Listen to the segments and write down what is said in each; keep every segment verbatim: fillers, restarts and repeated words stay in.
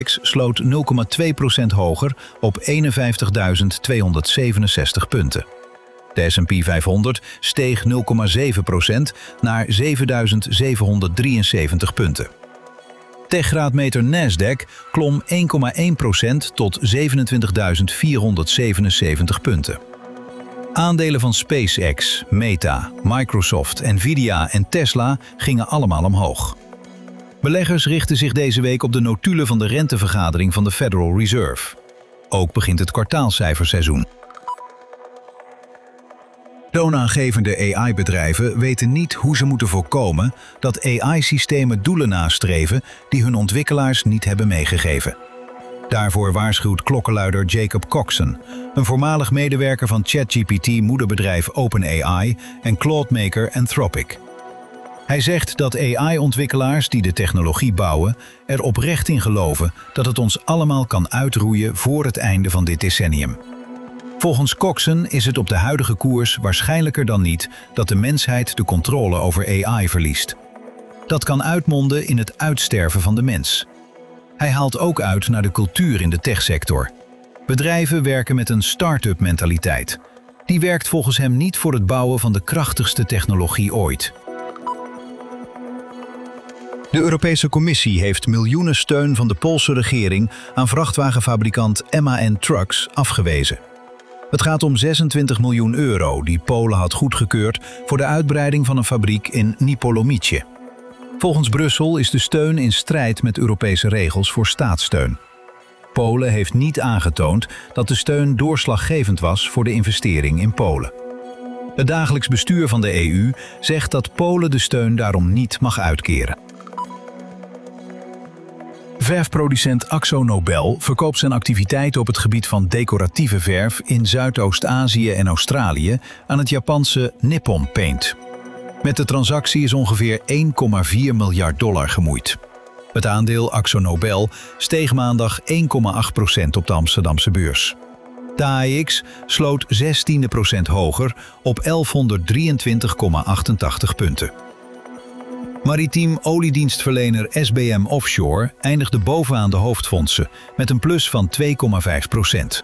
sloot nul komma twee procent hoger op eenenvijftigduizend tweehonderdzevenenzestig punten. De S en P vijfhonderd steeg nul komma zeven procent naar zevenduizend zevenhonderddrieënzeventig punten. Techgraadmeter Nasdaq klom één komma één procent tot zevenentwintigduizend vierhonderdzevenenzeventig punten. Aandelen van SpaceX, Meta, Microsoft, Nvidia en Tesla gingen allemaal omhoog. Beleggers richten zich deze week op de notulen van de rentevergadering van de Federal Reserve. Ook begint het kwartaalcijferseizoen. Toonaangevende A I-bedrijven weten niet hoe ze moeten voorkomen dat A I-systemen doelen nastreven die hun ontwikkelaars niet hebben meegegeven. Daarvoor waarschuwt klokkenluider Jacob Coxon, een voormalig medewerker van ChatGPT-moederbedrijf OpenAI en cloudmaker Anthropic. Hij zegt dat A I-ontwikkelaars die de technologie bouwen er oprecht in geloven dat het ons allemaal kan uitroeien voor het einde van dit decennium. Volgens Coxon is het op de huidige koers waarschijnlijker dan niet dat de mensheid de controle over A I verliest. Dat kan uitmonden in het uitsterven van de mens. Hij haalt ook uit naar de cultuur in de techsector. Bedrijven werken met een start-up mentaliteit. Die werkt volgens hem niet voor het bouwen van de krachtigste technologie ooit. De Europese Commissie heeft miljoenen steun van de Poolse regering aan vrachtwagenfabrikant M A N Trucks afgewezen. Het gaat om zesentwintig miljoen euro die Polen had goedgekeurd voor de uitbreiding van een fabriek in Nipolomice. Volgens Brussel is de steun in strijd met Europese regels voor staatssteun. Polen heeft niet aangetoond dat de steun doorslaggevend was voor de investering in Polen. Het dagelijks bestuur van de E U zegt dat Polen de steun daarom niet mag uitkeren. Verfproducent Akzo Nobel verkoopt zijn activiteiten op het gebied van decoratieve verf in Zuidoost-Azië en Australië aan het Japanse Nippon Paint. Met de transactie is ongeveer één komma vier miljard dollar gemoeid. Het aandeel Akzo Nobel steeg maandag één komma acht procent op de Amsterdamse beurs. De A E X sloot zestien procent hoger op elfhonderddrieëntwintig komma achtentachtig punten. Maritiem oliedienstverlener S B M Offshore eindigde bovenaan de hoofdfondsen met een plus van twee komma vijf procent.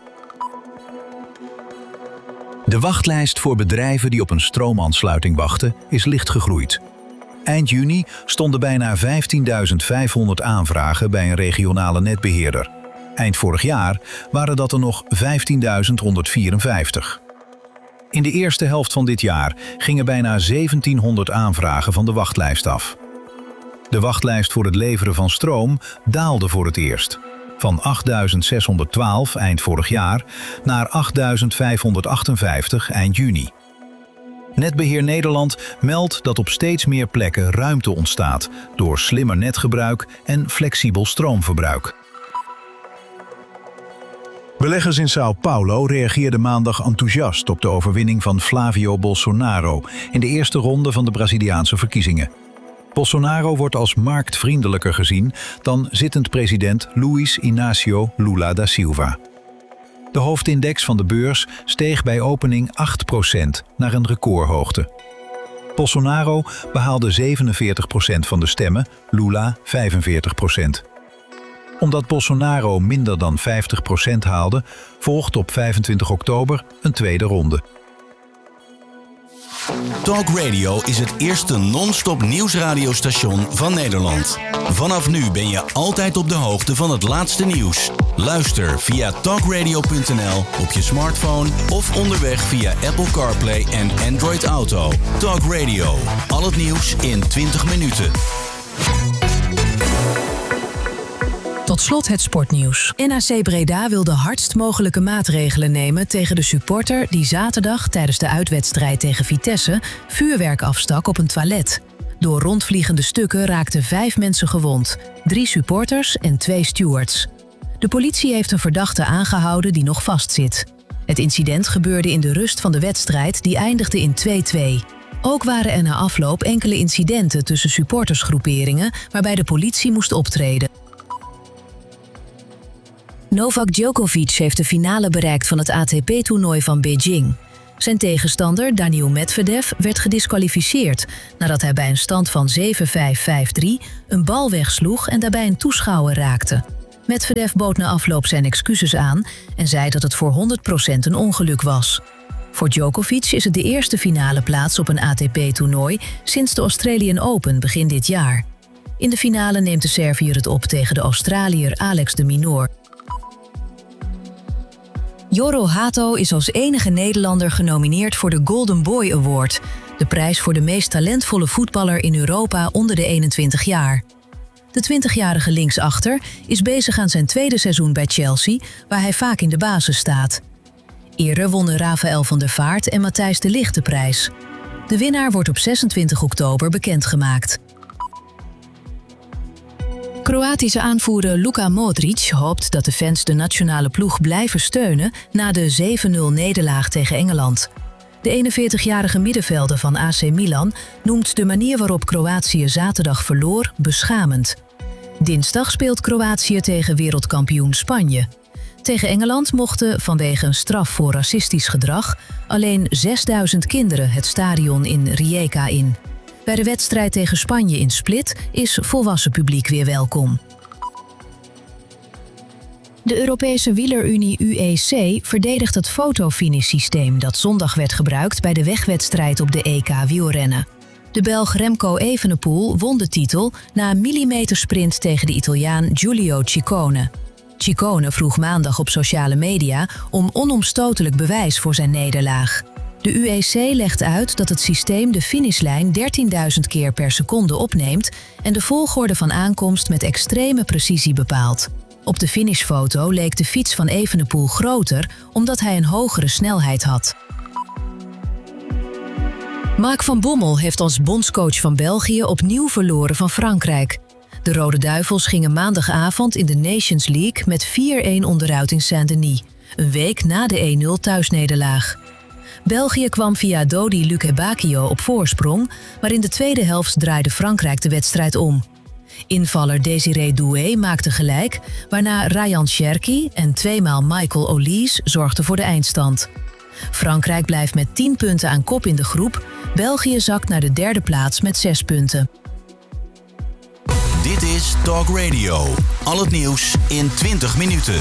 De wachtlijst voor bedrijven die op een stroomaansluiting wachten is licht gegroeid. Eind juni stonden bijna vijftienduizend vijfhonderd aanvragen bij een regionale netbeheerder. Eind vorig jaar waren dat er nog vijftienduizend honderdvierenvijftig. In de eerste helft van dit jaar gingen bijna zeventienhonderd aanvragen van de wachtlijst af. De wachtlijst voor het leveren van stroom daalde voor het eerst. Van achtduizend zeshonderdtwaalf eind vorig jaar naar achtduizend vijfhonderdachtenvijftig eind juni. Netbeheer Nederland meldt dat op steeds meer plekken ruimte ontstaat door slimmer netgebruik en flexibel stroomverbruik. Beleggers in Sao Paulo reageerden maandag enthousiast op de overwinning van Flavio Bolsonaro in de eerste ronde van de Braziliaanse verkiezingen. Bolsonaro wordt als marktvriendelijker gezien dan zittend president Luiz Inácio Lula da Silva. De hoofdindex van de beurs steeg bij opening acht procent naar een recordhoogte. Bolsonaro behaalde zevenenveertig procent van de stemmen, Lula vijfenveertig procent. Omdat Bolsonaro minder dan vijftig procent haalde, volgt op vijfentwintig oktober een tweede ronde. Talk Radio is het eerste non-stop nieuwsradiostation van Nederland. Vanaf nu ben je altijd op de hoogte van het laatste nieuws. Luister via talkradio punt n l op je smartphone of onderweg via Apple CarPlay en Android Auto. Talk Radio, al het nieuws in twintig minuten. Tot slot het sportnieuws. N A C Breda wil de hardst mogelijke maatregelen nemen tegen de supporter die zaterdag tijdens de uitwedstrijd tegen Vitesse vuurwerk afstak op een toilet. Door rondvliegende stukken raakten vijf mensen gewond, drie supporters en twee stewards. De politie heeft een verdachte aangehouden die nog vastzit. Het incident gebeurde in de rust van de wedstrijd die eindigde in twee-twee. Ook waren er na afloop enkele incidenten tussen supportersgroeperingen waarbij de politie moest optreden. Novak Djokovic heeft de finale bereikt van het A T P-toernooi van Beijing. Zijn tegenstander Daniil Medvedev werd gediskwalificeerd nadat hij bij een stand van zeven vijf vijf drie een bal wegsloeg en daarbij een toeschouwer raakte. Medvedev bood na afloop zijn excuses aan en zei dat het voor honderd procent een ongeluk was. Voor Djokovic is het de eerste finale plaats op een A T P-toernooi sinds de Australian Open begin dit jaar. In de finale neemt de Serviër het op tegen de Australiër Alex de Minaur. Jorro Hato is als enige Nederlander genomineerd voor de Golden Boy Award, de prijs voor de meest talentvolle voetballer in Europa onder de eenentwintig jaar. De twintigjarige linksachter is bezig aan zijn tweede seizoen bij Chelsea, waar hij vaak in de basis staat. Eerder wonnen Rafael van der Vaart en Matthijs de Ligt de prijs. De winnaar wordt op zesentwintig oktober bekendgemaakt. Kroatische aanvoerder Luka Modric hoopt dat de fans de nationale ploeg blijven steunen na de zeven nul nederlaag tegen Engeland. De eenenveertigjarige middenvelder van A C Milan noemt de manier waarop Kroatië zaterdag verloor beschamend. Dinsdag speelt Kroatië tegen wereldkampioen Spanje. Tegen Engeland mochten, vanwege een straf voor racistisch gedrag, alleen zesduizend kinderen het stadion in Rijeka in. Bij de wedstrijd tegen Spanje in Split is volwassen publiek weer welkom. De Europese wielerunie U E C verdedigt het fotofinish-systeem dat zondag werd gebruikt bij de wegwedstrijd op de E K wielrennen. De Belg Remco Evenepoel won de titel na een millimetersprint tegen de Italiaan Giulio Ciccone. Ciccone vroeg maandag op sociale media om onomstotelijk bewijs voor zijn nederlaag. De U E C legt uit dat het systeem de finishlijn dertienduizend keer per seconde opneemt en de volgorde van aankomst met extreme precisie bepaalt. Op de finishfoto leek de fiets van Evenepoel groter omdat hij een hogere snelheid had. Mark van Bommel heeft als bondscoach van België opnieuw verloren van Frankrijk. De Rode Duivels gingen maandagavond in de Nations League met vier-een onderuit in Saint-Denis, een week na de één nul thuisnederlaag. België kwam via Dodi Lukebakio op voorsprong, maar in de tweede helft draaide Frankrijk de wedstrijd om. Invaller Désiré Doué maakte gelijk, waarna Ryan Cherki en tweemaal Michael Olise zorgden voor de eindstand. Frankrijk blijft met tien punten aan kop in de groep, België zakt naar de derde plaats met zes punten. Dit is Talk Radio. Al het nieuws in twintig minuten.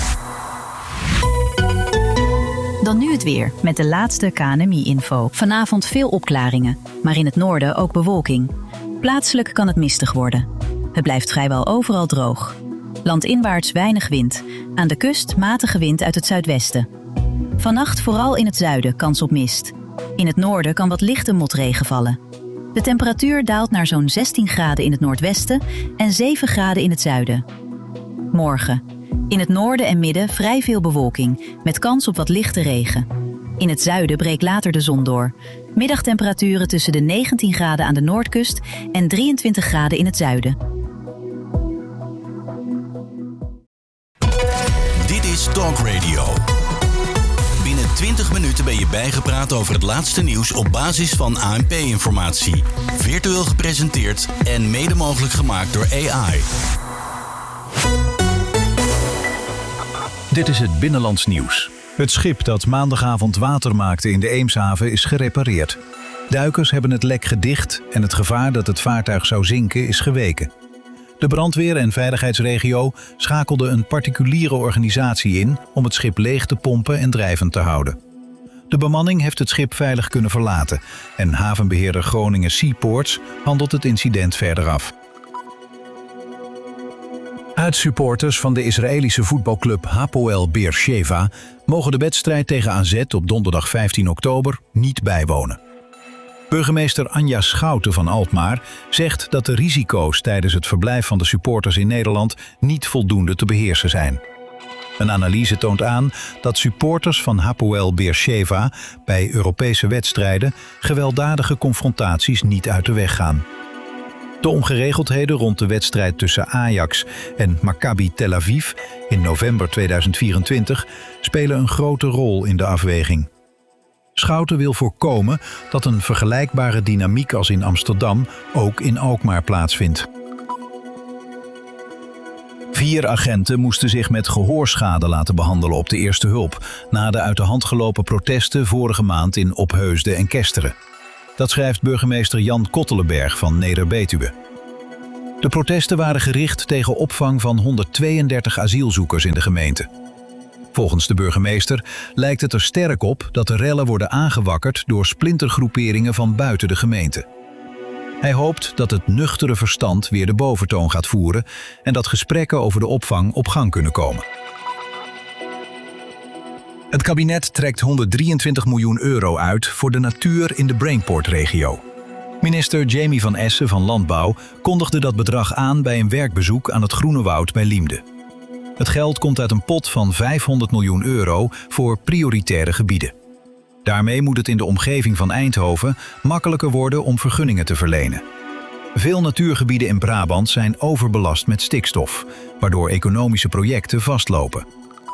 Dan nu het weer, met de laatste K N M I-info. Vanavond veel opklaringen, maar in het noorden ook bewolking. Plaatselijk kan het mistig worden. Het blijft vrijwel overal droog. Landinwaarts weinig wind. Aan de kust matige wind uit het zuidwesten. Vannacht vooral in het zuiden kans op mist. In het noorden kan wat lichte motregen vallen. De temperatuur daalt naar zo'n zestien graden in het noordwesten en zeven graden in het zuiden. Morgen. In het noorden en midden vrij veel bewolking, met kans op wat lichte regen. In het zuiden breekt later de zon door. Middagtemperaturen tussen de negentien graden aan de noordkust en drieëntwintig graden in het zuiden. Dit is Talk Radio. Binnen twintig minuten ben je bijgepraat over het laatste nieuws op basis van A N P-informatie. Virtueel gepresenteerd en mede mogelijk gemaakt door A I. Dit is het Binnenlands Nieuws. Het schip dat maandagavond water maakte in de Eemshaven is gerepareerd. Duikers hebben het lek gedicht en het gevaar dat het vaartuig zou zinken is geweken. De brandweer- en veiligheidsregio schakelde een particuliere organisatie in om het schip leeg te pompen en drijvend te houden. De bemanning heeft het schip veilig kunnen verlaten en havenbeheerder Groningen Seaports handelt het incident verder af. Uitsupporters van de Israëlische voetbalclub Hapoel Beersheva mogen de wedstrijd tegen A Z op donderdag vijftien oktober niet bijwonen. Burgemeester Anja Schouten van Alkmaar zegt dat de risico's tijdens het verblijf van de supporters in Nederland niet voldoende te beheersen zijn. Een analyse toont aan dat supporters van Hapoel Beersheva bij Europese wedstrijden gewelddadige confrontaties niet uit de weg gaan. De ongeregeldheden rond de wedstrijd tussen Ajax en Maccabi Tel Aviv in november tweeduizend vierentwintig spelen een grote rol in de afweging. Schouten wil voorkomen dat een vergelijkbare dynamiek als in Amsterdam ook in Alkmaar plaatsvindt. Vier agenten moesten zich met gehoorschade laten behandelen op de eerste hulp na de uit de hand gelopen protesten vorige maand in Opheusden en Kesteren. Dat schrijft burgemeester Jan Kottelenberg van Neder-Betuwe. De protesten waren gericht tegen opvang van honderdtweeëndertig asielzoekers in de gemeente. Volgens de burgemeester lijkt het er sterk op dat de rellen worden aangewakkerd door splintergroeperingen van buiten de gemeente. Hij hoopt dat het nuchtere verstand weer de boventoon gaat voeren en dat gesprekken over de opvang op gang kunnen komen. Het kabinet trekt honderddrieëntwintig miljoen euro uit voor de natuur in de Brainport-regio. Minister Jamie van Essen van Landbouw kondigde dat bedrag aan bij een werkbezoek aan het Groene Woud bij Liemde. Het geld komt uit een pot van vijfhonderd miljoen euro voor prioritaire gebieden. Daarmee moet het in de omgeving van Eindhoven makkelijker worden om vergunningen te verlenen. Veel natuurgebieden in Brabant zijn overbelast met stikstof, waardoor economische projecten vastlopen.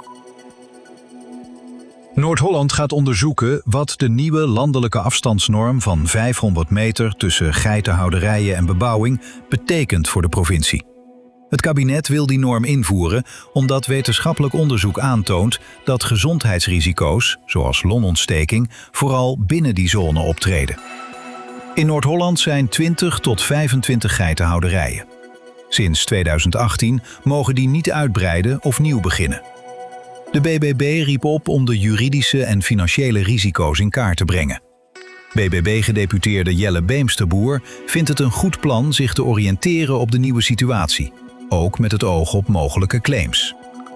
Noord-Holland gaat onderzoeken wat de nieuwe landelijke afstandsnorm van vijfhonderd meter tussen geitenhouderijen en bebouwing betekent voor de provincie. Het kabinet wil die norm invoeren omdat wetenschappelijk onderzoek aantoont dat gezondheidsrisico's, zoals longontsteking, vooral binnen die zone optreden. In Noord-Holland zijn twintig tot vijfentwintig geitenhouderijen. Sinds tweeduizend achttien mogen die niet uitbreiden of nieuw beginnen. De B B B riep op om de juridische en financiële risico's in kaart te brengen. B B B-gedeputeerde Jelle Beemsterboer vindt het een goed plan zich te oriënteren op de nieuwe situatie, ook met het oog op mogelijke claims.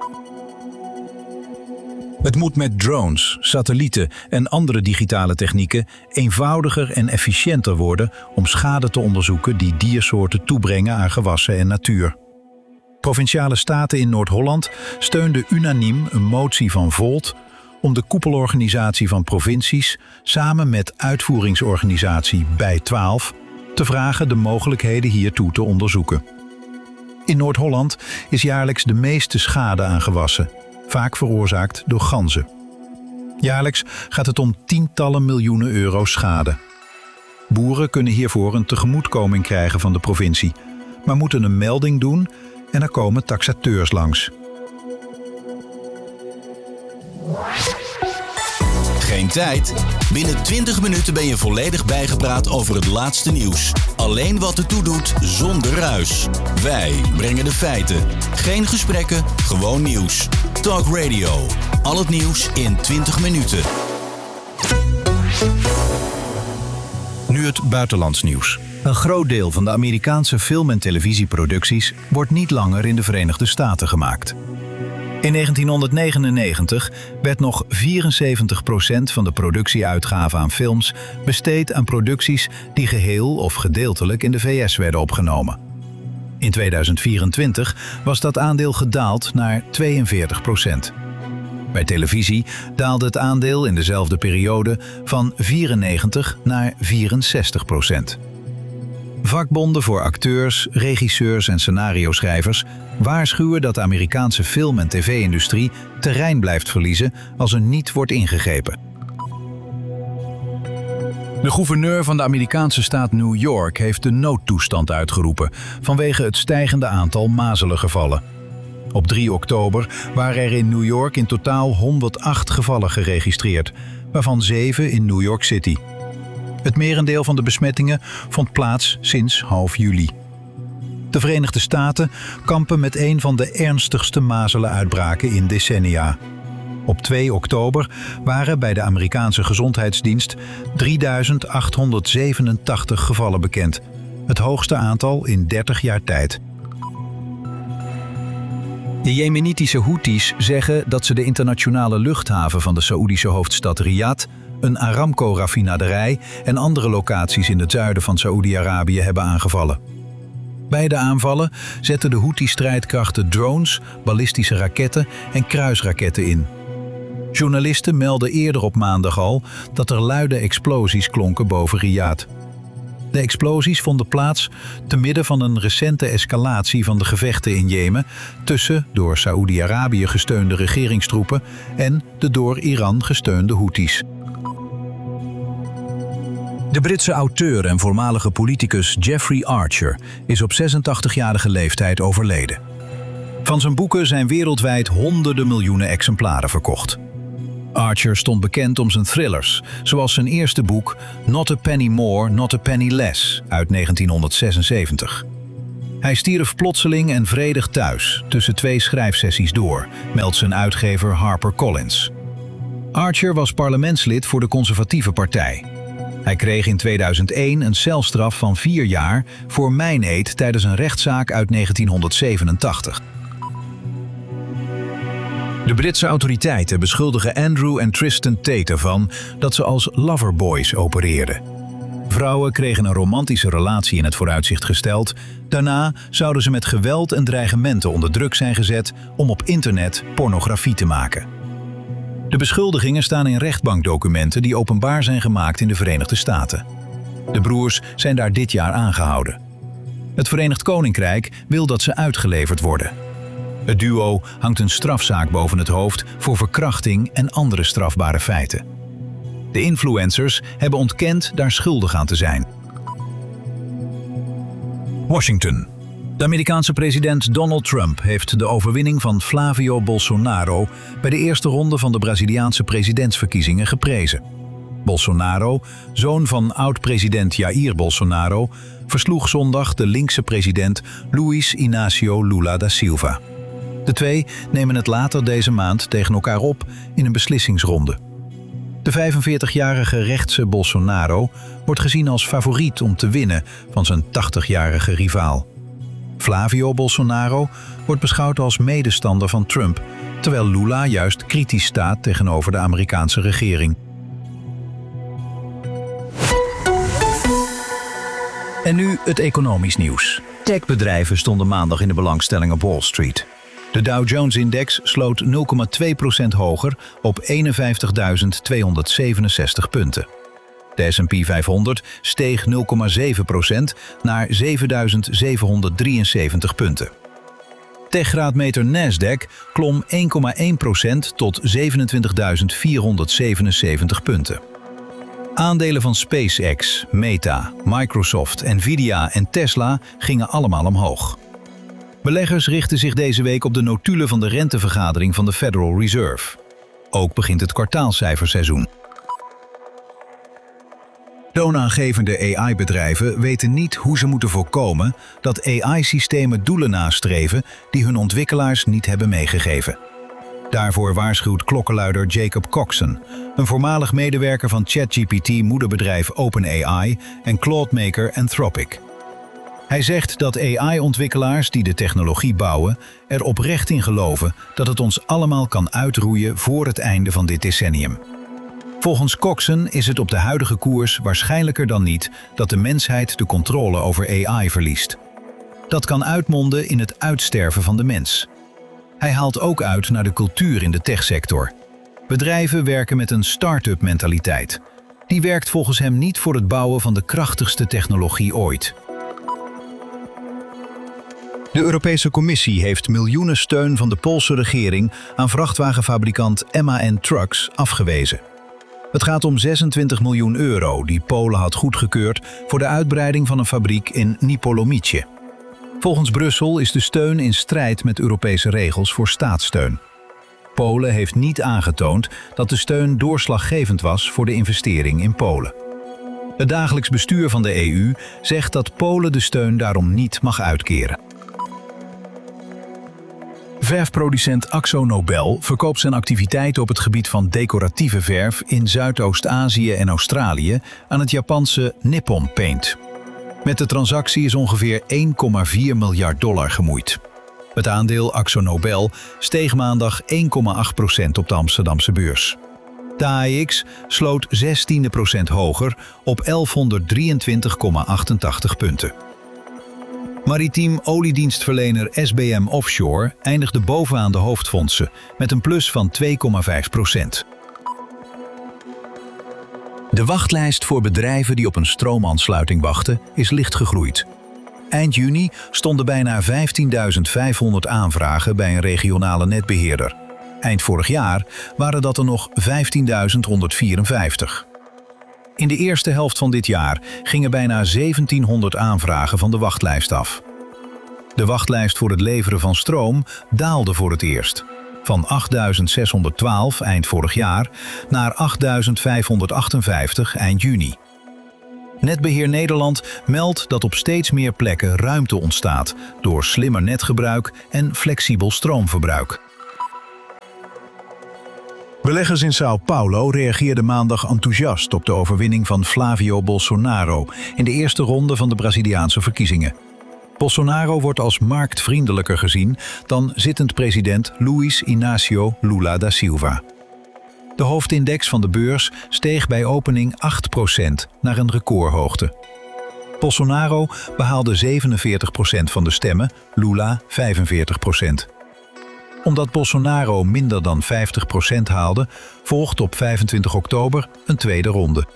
Het moet met drones, satellieten en andere digitale technieken eenvoudiger en efficiënter worden om schade te onderzoeken die diersoorten toebrengen aan gewassen en natuur. Provinciale staten in Noord-Holland steunden unaniem een motie van Volt om de koepelorganisatie van provincies samen met uitvoeringsorganisatie bij twaalf te vragen de mogelijkheden hiertoe te onderzoeken. In Noord-Holland is jaarlijks de meeste schade aan gewassen, vaak veroorzaakt door ganzen. Jaarlijks gaat het om tientallen miljoenen euro schade. Boeren kunnen hiervoor een tegemoetkoming krijgen van de provincie, maar moeten een melding doen en er komen taxateurs langs. Geen tijd? Binnen twintig minuten ben je volledig bijgepraat over het laatste nieuws. Alleen wat ertoe doet, zonder ruis. Wij brengen de feiten. Geen gesprekken, gewoon nieuws. Talk Radio. Al het nieuws in twintig minuten. Nu het buitenlands nieuws. Een groot deel van de Amerikaanse film- en televisieproducties wordt niet langer in de Verenigde Staten gemaakt. In negentienhonderdnegenennegentig werd nog vierenzeventig procent van de productieuitgaven aan films besteed aan producties die geheel of gedeeltelijk in de V S werden opgenomen. In tweeduizend vierentwintig was dat aandeel gedaald naar tweeënveertig procent. Bij televisie daalde het aandeel in dezelfde periode van vierennegentig naar vierenzestig procent. Vakbonden voor acteurs, regisseurs en scenarioschrijvers waarschuwen dat de Amerikaanse film- en tv-industrie terrein blijft verliezen als er niet wordt ingegrepen. De gouverneur van de Amerikaanse staat New York heeft de noodtoestand uitgeroepen vanwege het stijgende aantal mazelengevallen. Op drie oktober waren er in New York in totaal honderdacht gevallen geregistreerd, waarvan zeven in New York City. Het merendeel van de besmettingen vond plaats sinds half juli. De Verenigde Staten kampen met een van de ernstigste mazelenuitbraken in decennia. Op twee oktober waren bij de Amerikaanse Gezondheidsdienst drieduizend achthonderdzevenentachtig gevallen bekend. Het hoogste aantal in dertig jaar tijd. De Jemenitische Houthis zeggen dat ze de internationale luchthaven van de Saoedische hoofdstad Riyadh, een Aramco-raffinaderij en andere locaties in het zuiden van Saoedi-Arabië hebben aangevallen. Bij de aanvallen zetten de Houthi-strijdkrachten drones, ballistische raketten en kruisraketten in. Journalisten melden eerder op maandag al dat er luide explosies klonken boven Riyadh. De explosies vonden plaats te midden van een recente escalatie van de gevechten in Jemen tussen door Saoedi-Arabië gesteunde regeringstroepen en de door Iran gesteunde Houthis. De Britse auteur en voormalige politicus Jeffrey Archer is op zesentachtigjarige leeftijd overleden. Van zijn boeken zijn wereldwijd honderden miljoenen exemplaren verkocht. Archer stond bekend om zijn thrillers, zoals zijn eerste boek Not a Penny More, Not a Penny Less uit negentienhonderdzesenzeventig. Hij stierf plotseling en vredig thuis, tussen twee schrijfsessies door, meldt zijn uitgever HarperCollins. Archer was parlementslid voor de Conservatieve Partij. Hij kreeg in tweeduizend één een celstraf van vier jaar voor mijneed tijdens een rechtszaak uit negentienhonderdzevenentachtig. De Britse autoriteiten beschuldigen Andrew en Tristan Tate ervan dat ze als loverboys opereerden. Vrouwen kregen een romantische relatie in het vooruitzicht gesteld. Daarna zouden ze met geweld en dreigementen onder druk zijn gezet om op internet pornografie te maken. De beschuldigingen staan in rechtbankdocumenten die openbaar zijn gemaakt in de Verenigde Staten. De broers zijn daar dit jaar aangehouden. Het Verenigd Koninkrijk wil dat ze uitgeleverd worden. Het duo hangt een strafzaak boven het hoofd voor verkrachting en andere strafbare feiten. De influencers hebben ontkend daar schuldig aan te zijn. Washington. De Amerikaanse president Donald Trump heeft de overwinning van Flavio Bolsonaro bij de eerste ronde van de Braziliaanse presidentsverkiezingen geprezen. Bolsonaro, zoon van oud-president Jair Bolsonaro, versloeg zondag de linkse president Luiz Inácio Lula da Silva. De twee nemen het later deze maand tegen elkaar op in een beslissingsronde. De vijfenveertigjarige rechtse Bolsonaro wordt gezien als favoriet om te winnen van zijn tachtigjarige rivaal. Flavio Bolsonaro wordt beschouwd als medestander van Trump, terwijl Lula juist kritisch staat tegenover de Amerikaanse regering. En nu het economisch nieuws. Techbedrijven stonden maandag in de belangstelling op Wall Street. De Dow Jones-index sloot nul komma twee procent hoger op eenenvijftigduizend tweehonderdzevenenzestig punten. De S en P vijfhonderd steeg nul komma zeven procent naar zevenduizend zevenhonderddrieënzeventig punten. Techgraadmeter Nasdaq klom één komma één procent tot zevenentwintigduizend vierhonderdzevenenzeventig punten. Aandelen van SpaceX, Meta, Microsoft, Nvidia en Tesla gingen allemaal omhoog. Beleggers richten zich deze week op de notulen van de rentevergadering van de Federal Reserve. Ook begint het kwartaalcijferseizoen. Toonaangevende A I-bedrijven weten niet hoe ze moeten voorkomen dat A I-systemen doelen nastreven die hun ontwikkelaars niet hebben meegegeven. Daarvoor waarschuwt klokkenluider Jacob Coxon, een voormalig medewerker van ChatGPT-moederbedrijf OpenAI en cloudmaker Anthropic. Hij zegt dat A I-ontwikkelaars die de technologie bouwen er oprecht in geloven dat het ons allemaal kan uitroeien voor het einde van dit decennium. Volgens Coxon is het op de huidige koers waarschijnlijker dan niet dat de mensheid de controle over A I verliest. Dat kan uitmonden in het uitsterven van de mens. Hij haalt ook uit naar de cultuur in de techsector. Bedrijven werken met een start-up mentaliteit. Die werkt volgens hem niet voor het bouwen van de krachtigste technologie ooit. De Europese Commissie heeft miljoenen steun van de Poolse regering aan vrachtwagenfabrikant M A N Trucks afgewezen. Het gaat om zesentwintig miljoen euro die Polen had goedgekeurd voor de uitbreiding van een fabriek in Nipolomice. Volgens Brussel is de steun in strijd met Europese regels voor staatssteun. Polen heeft niet aangetoond dat de steun doorslaggevend was voor de investering in Polen. Het dagelijks bestuur van de E U zegt dat Polen de steun daarom niet mag uitkeren. Verfproducent Akzo Nobel verkoopt zijn activiteiten op het gebied van decoratieve verf in Zuidoost-Azië en Australië aan het Japanse Nippon Paint. Met de transactie is ongeveer één komma vier miljard dollar gemoeid. Het aandeel Akzo Nobel steeg maandag één komma acht procent op de Amsterdamse beurs. De A E X sloot zestien procent hoger op elfhonderddrieëntwintig komma achtentachtig punten. Maritiem oliedienstverlener S B M Offshore eindigde bovenaan de hoofdfondsen met een plus van twee komma vijf procent. De wachtlijst voor bedrijven die op een stroomaansluiting wachten is licht gegroeid. Eind juni stonden bijna vijftienduizend vijfhonderd aanvragen bij een regionale netbeheerder. Eind vorig jaar waren dat er nog vijftienduizend honderdvierenvijftig. In de eerste helft van dit jaar gingen bijna zeventienhonderd aanvragen van de wachtlijst af. De wachtlijst voor het leveren van stroom daalde voor het eerst. Van achtduizend zeshonderdtwaalf eind vorig jaar naar achtduizend vijfhonderdachtenvijftig eind juni. Netbeheer Nederland meldt dat op steeds meer plekken ruimte ontstaat door slimmer netgebruik en flexibel stroomverbruik. Beleggers in São Paulo reageerden maandag enthousiast op de overwinning van Flávio Bolsonaro in de eerste ronde van de Braziliaanse verkiezingen. Bolsonaro wordt als marktvriendelijker gezien dan zittend president Luiz Inácio Lula da Silva. De hoofdindex van de beurs steeg bij opening acht procent naar een recordhoogte. Bolsonaro behaalde zevenenveertig procent van de stemmen, Lula vijfenveertig procent. Omdat Bolsonaro minder dan vijftig procent haalde, volgt op vijfentwintig oktober een tweede ronde.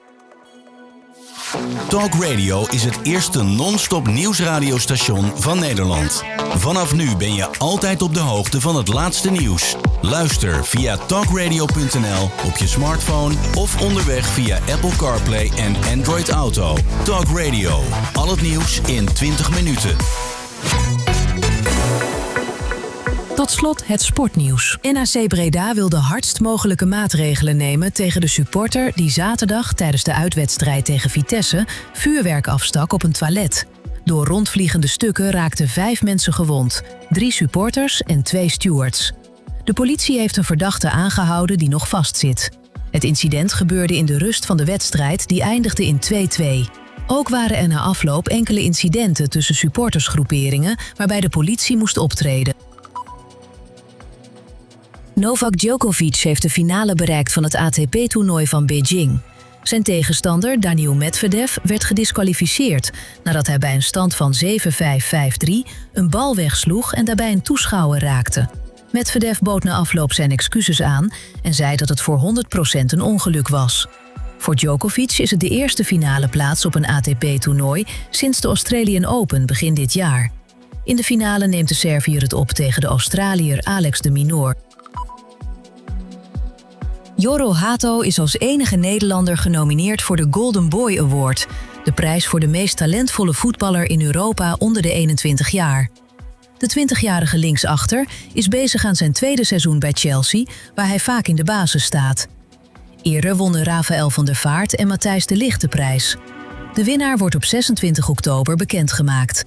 Talk Radio is het eerste non-stop nieuwsradiostation van Nederland. Vanaf nu ben je altijd op de hoogte van het laatste nieuws. Luister via talk radio punt n l op je smartphone of onderweg via Apple CarPlay en Android Auto. Talk Radio, al het nieuws in twintig minuten. Tot slot het sportnieuws. N A C Breda wil de hardst mogelijke maatregelen nemen tegen de supporter die zaterdag tijdens de uitwedstrijd tegen Vitesse vuurwerk afstak op een toilet. Door rondvliegende stukken raakten vijf mensen gewond, drie supporters en twee stewards. De politie heeft een verdachte aangehouden die nog vastzit. Het incident gebeurde in de rust van de wedstrijd die eindigde in twee-twee. Ook waren er na afloop enkele incidenten tussen supportersgroeperingen waarbij de politie moest optreden. Novak Djokovic heeft de finale bereikt van het A T P-toernooi van Beijing. Zijn tegenstander Daniil Medvedev werd gediskwalificeerd nadat hij bij een stand van zeven vijf vijf drie een bal wegsloeg en daarbij een toeschouwer raakte. Medvedev bood na afloop zijn excuses aan en zei dat het voor honderd procent een ongeluk was. Voor Djokovic is het de eerste finale plaats op een A T P-toernooi sinds de Australian Open begin dit jaar. In de finale neemt de Serviër het op tegen de Australiër Alex de Minaur. Jorro Hato is als enige Nederlander genomineerd voor de Golden Boy Award, de prijs voor de meest talentvolle voetballer in Europa onder de eenentwintig jaar. De twintigjarige linksachter is bezig aan zijn tweede seizoen bij Chelsea, waar hij vaak in de basis staat. Eerder wonnen Rafael van der Vaart en Matthijs de Ligt de prijs. De winnaar wordt op zesentwintig oktober bekendgemaakt.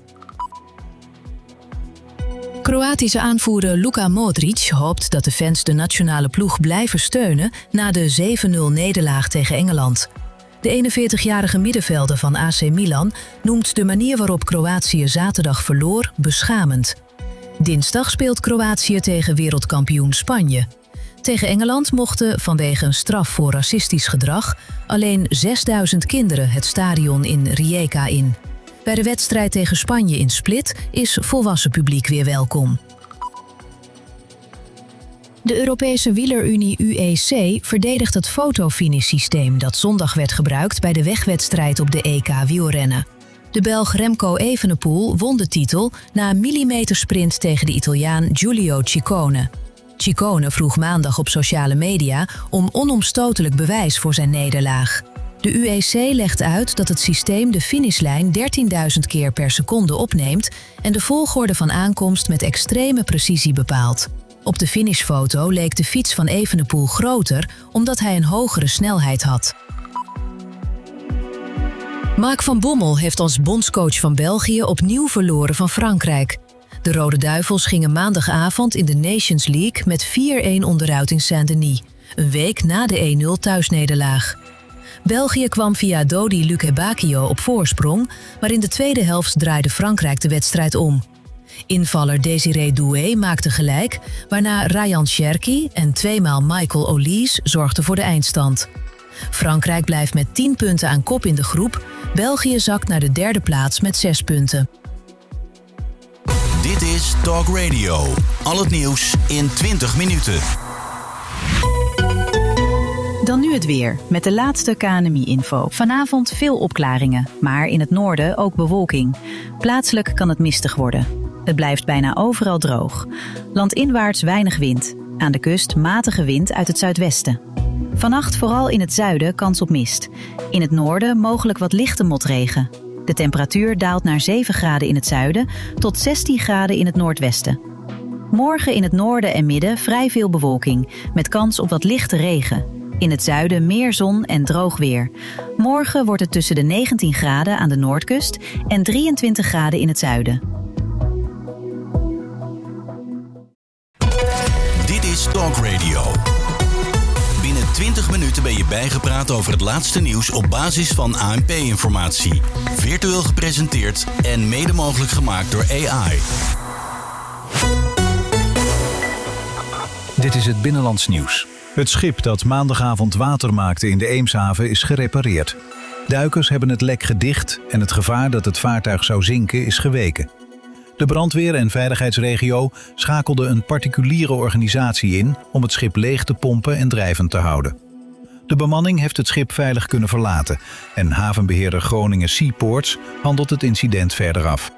Kroatische aanvoerder Luka Modric hoopt dat de fans de nationale ploeg blijven steunen na de zeven nul nederlaag tegen Engeland. De eenenveertigjarige middenvelder van A C Milan noemt de manier waarop Kroatië zaterdag verloor beschamend. Dinsdag speelt Kroatië tegen wereldkampioen Spanje. Tegen Engeland mochten vanwege een straf voor racistisch gedrag alleen zesduizend kinderen het stadion in Rijeka in. Bij de wedstrijd tegen Spanje in Split is volwassen publiek weer welkom. De Europese wielerunie U E C verdedigt het fotofinish-systeem dat zondag werd gebruikt bij de wegwedstrijd op de E K wielrennen. De Belg Remco Evenepoel won de titel na een millimetersprint tegen de Italiaan Giulio Ciccone. Ciccone vroeg maandag op sociale media om onomstotelijk bewijs voor zijn nederlaag. De U E C legt uit dat het systeem de finishlijn dertienduizend keer per seconde opneemt en de volgorde van aankomst met extreme precisie bepaalt. Op de finishfoto leek de fiets van Evenepoel groter omdat hij een hogere snelheid had. Mark van Bommel heeft als bondscoach van België opnieuw verloren van Frankrijk. De Rode Duivels gingen maandagavond in de Nations League met vier-een onderuit in Saint-Denis, een week na de één nul thuisnederlaag. België kwam via Dodi Lukebakio op voorsprong, maar in de tweede helft draaide Frankrijk de wedstrijd om. Invaller Désiré Doué maakte gelijk, waarna Ryan Cherki en tweemaal Michael Olise zorgden voor de eindstand. Frankrijk blijft met tien punten aan kop in de groep, België zakt naar de derde plaats met zes punten. Dit is Talk Radio. Al het nieuws in twintig minuten. Dan nu het weer, met de laatste K N M I-info. Vanavond veel opklaringen, maar in het noorden ook bewolking. Plaatselijk kan het mistig worden. Het blijft bijna overal droog. Landinwaarts weinig wind. Aan de kust matige wind uit het zuidwesten. Vannacht vooral in het zuiden kans op mist. In het noorden mogelijk wat lichte motregen. De temperatuur daalt naar zeven graden in het zuiden tot zestien graden in het noordwesten. Morgen in het noorden en midden vrij veel bewolking, met kans op wat lichte regen. In het zuiden meer zon en droog weer. Morgen wordt het tussen de negentien graden aan de noordkust en drieëntwintig graden in het zuiden. Dit is Talk Radio. Binnen twintig minuten ben je bijgepraat over het laatste nieuws op basis van A N P-informatie. Virtueel gepresenteerd en mede mogelijk gemaakt door A I. Dit is het Binnenlands Nieuws. Het schip dat maandagavond water maakte in de Eemshaven is gerepareerd. Duikers hebben het lek gedicht en het gevaar dat het vaartuig zou zinken is geweken. De brandweer- en veiligheidsregio schakelde een particuliere organisatie in om het schip leeg te pompen en drijvend te houden. De bemanning heeft het schip veilig kunnen verlaten en havenbeheerder Groningen Seaports handelt het incident verder af.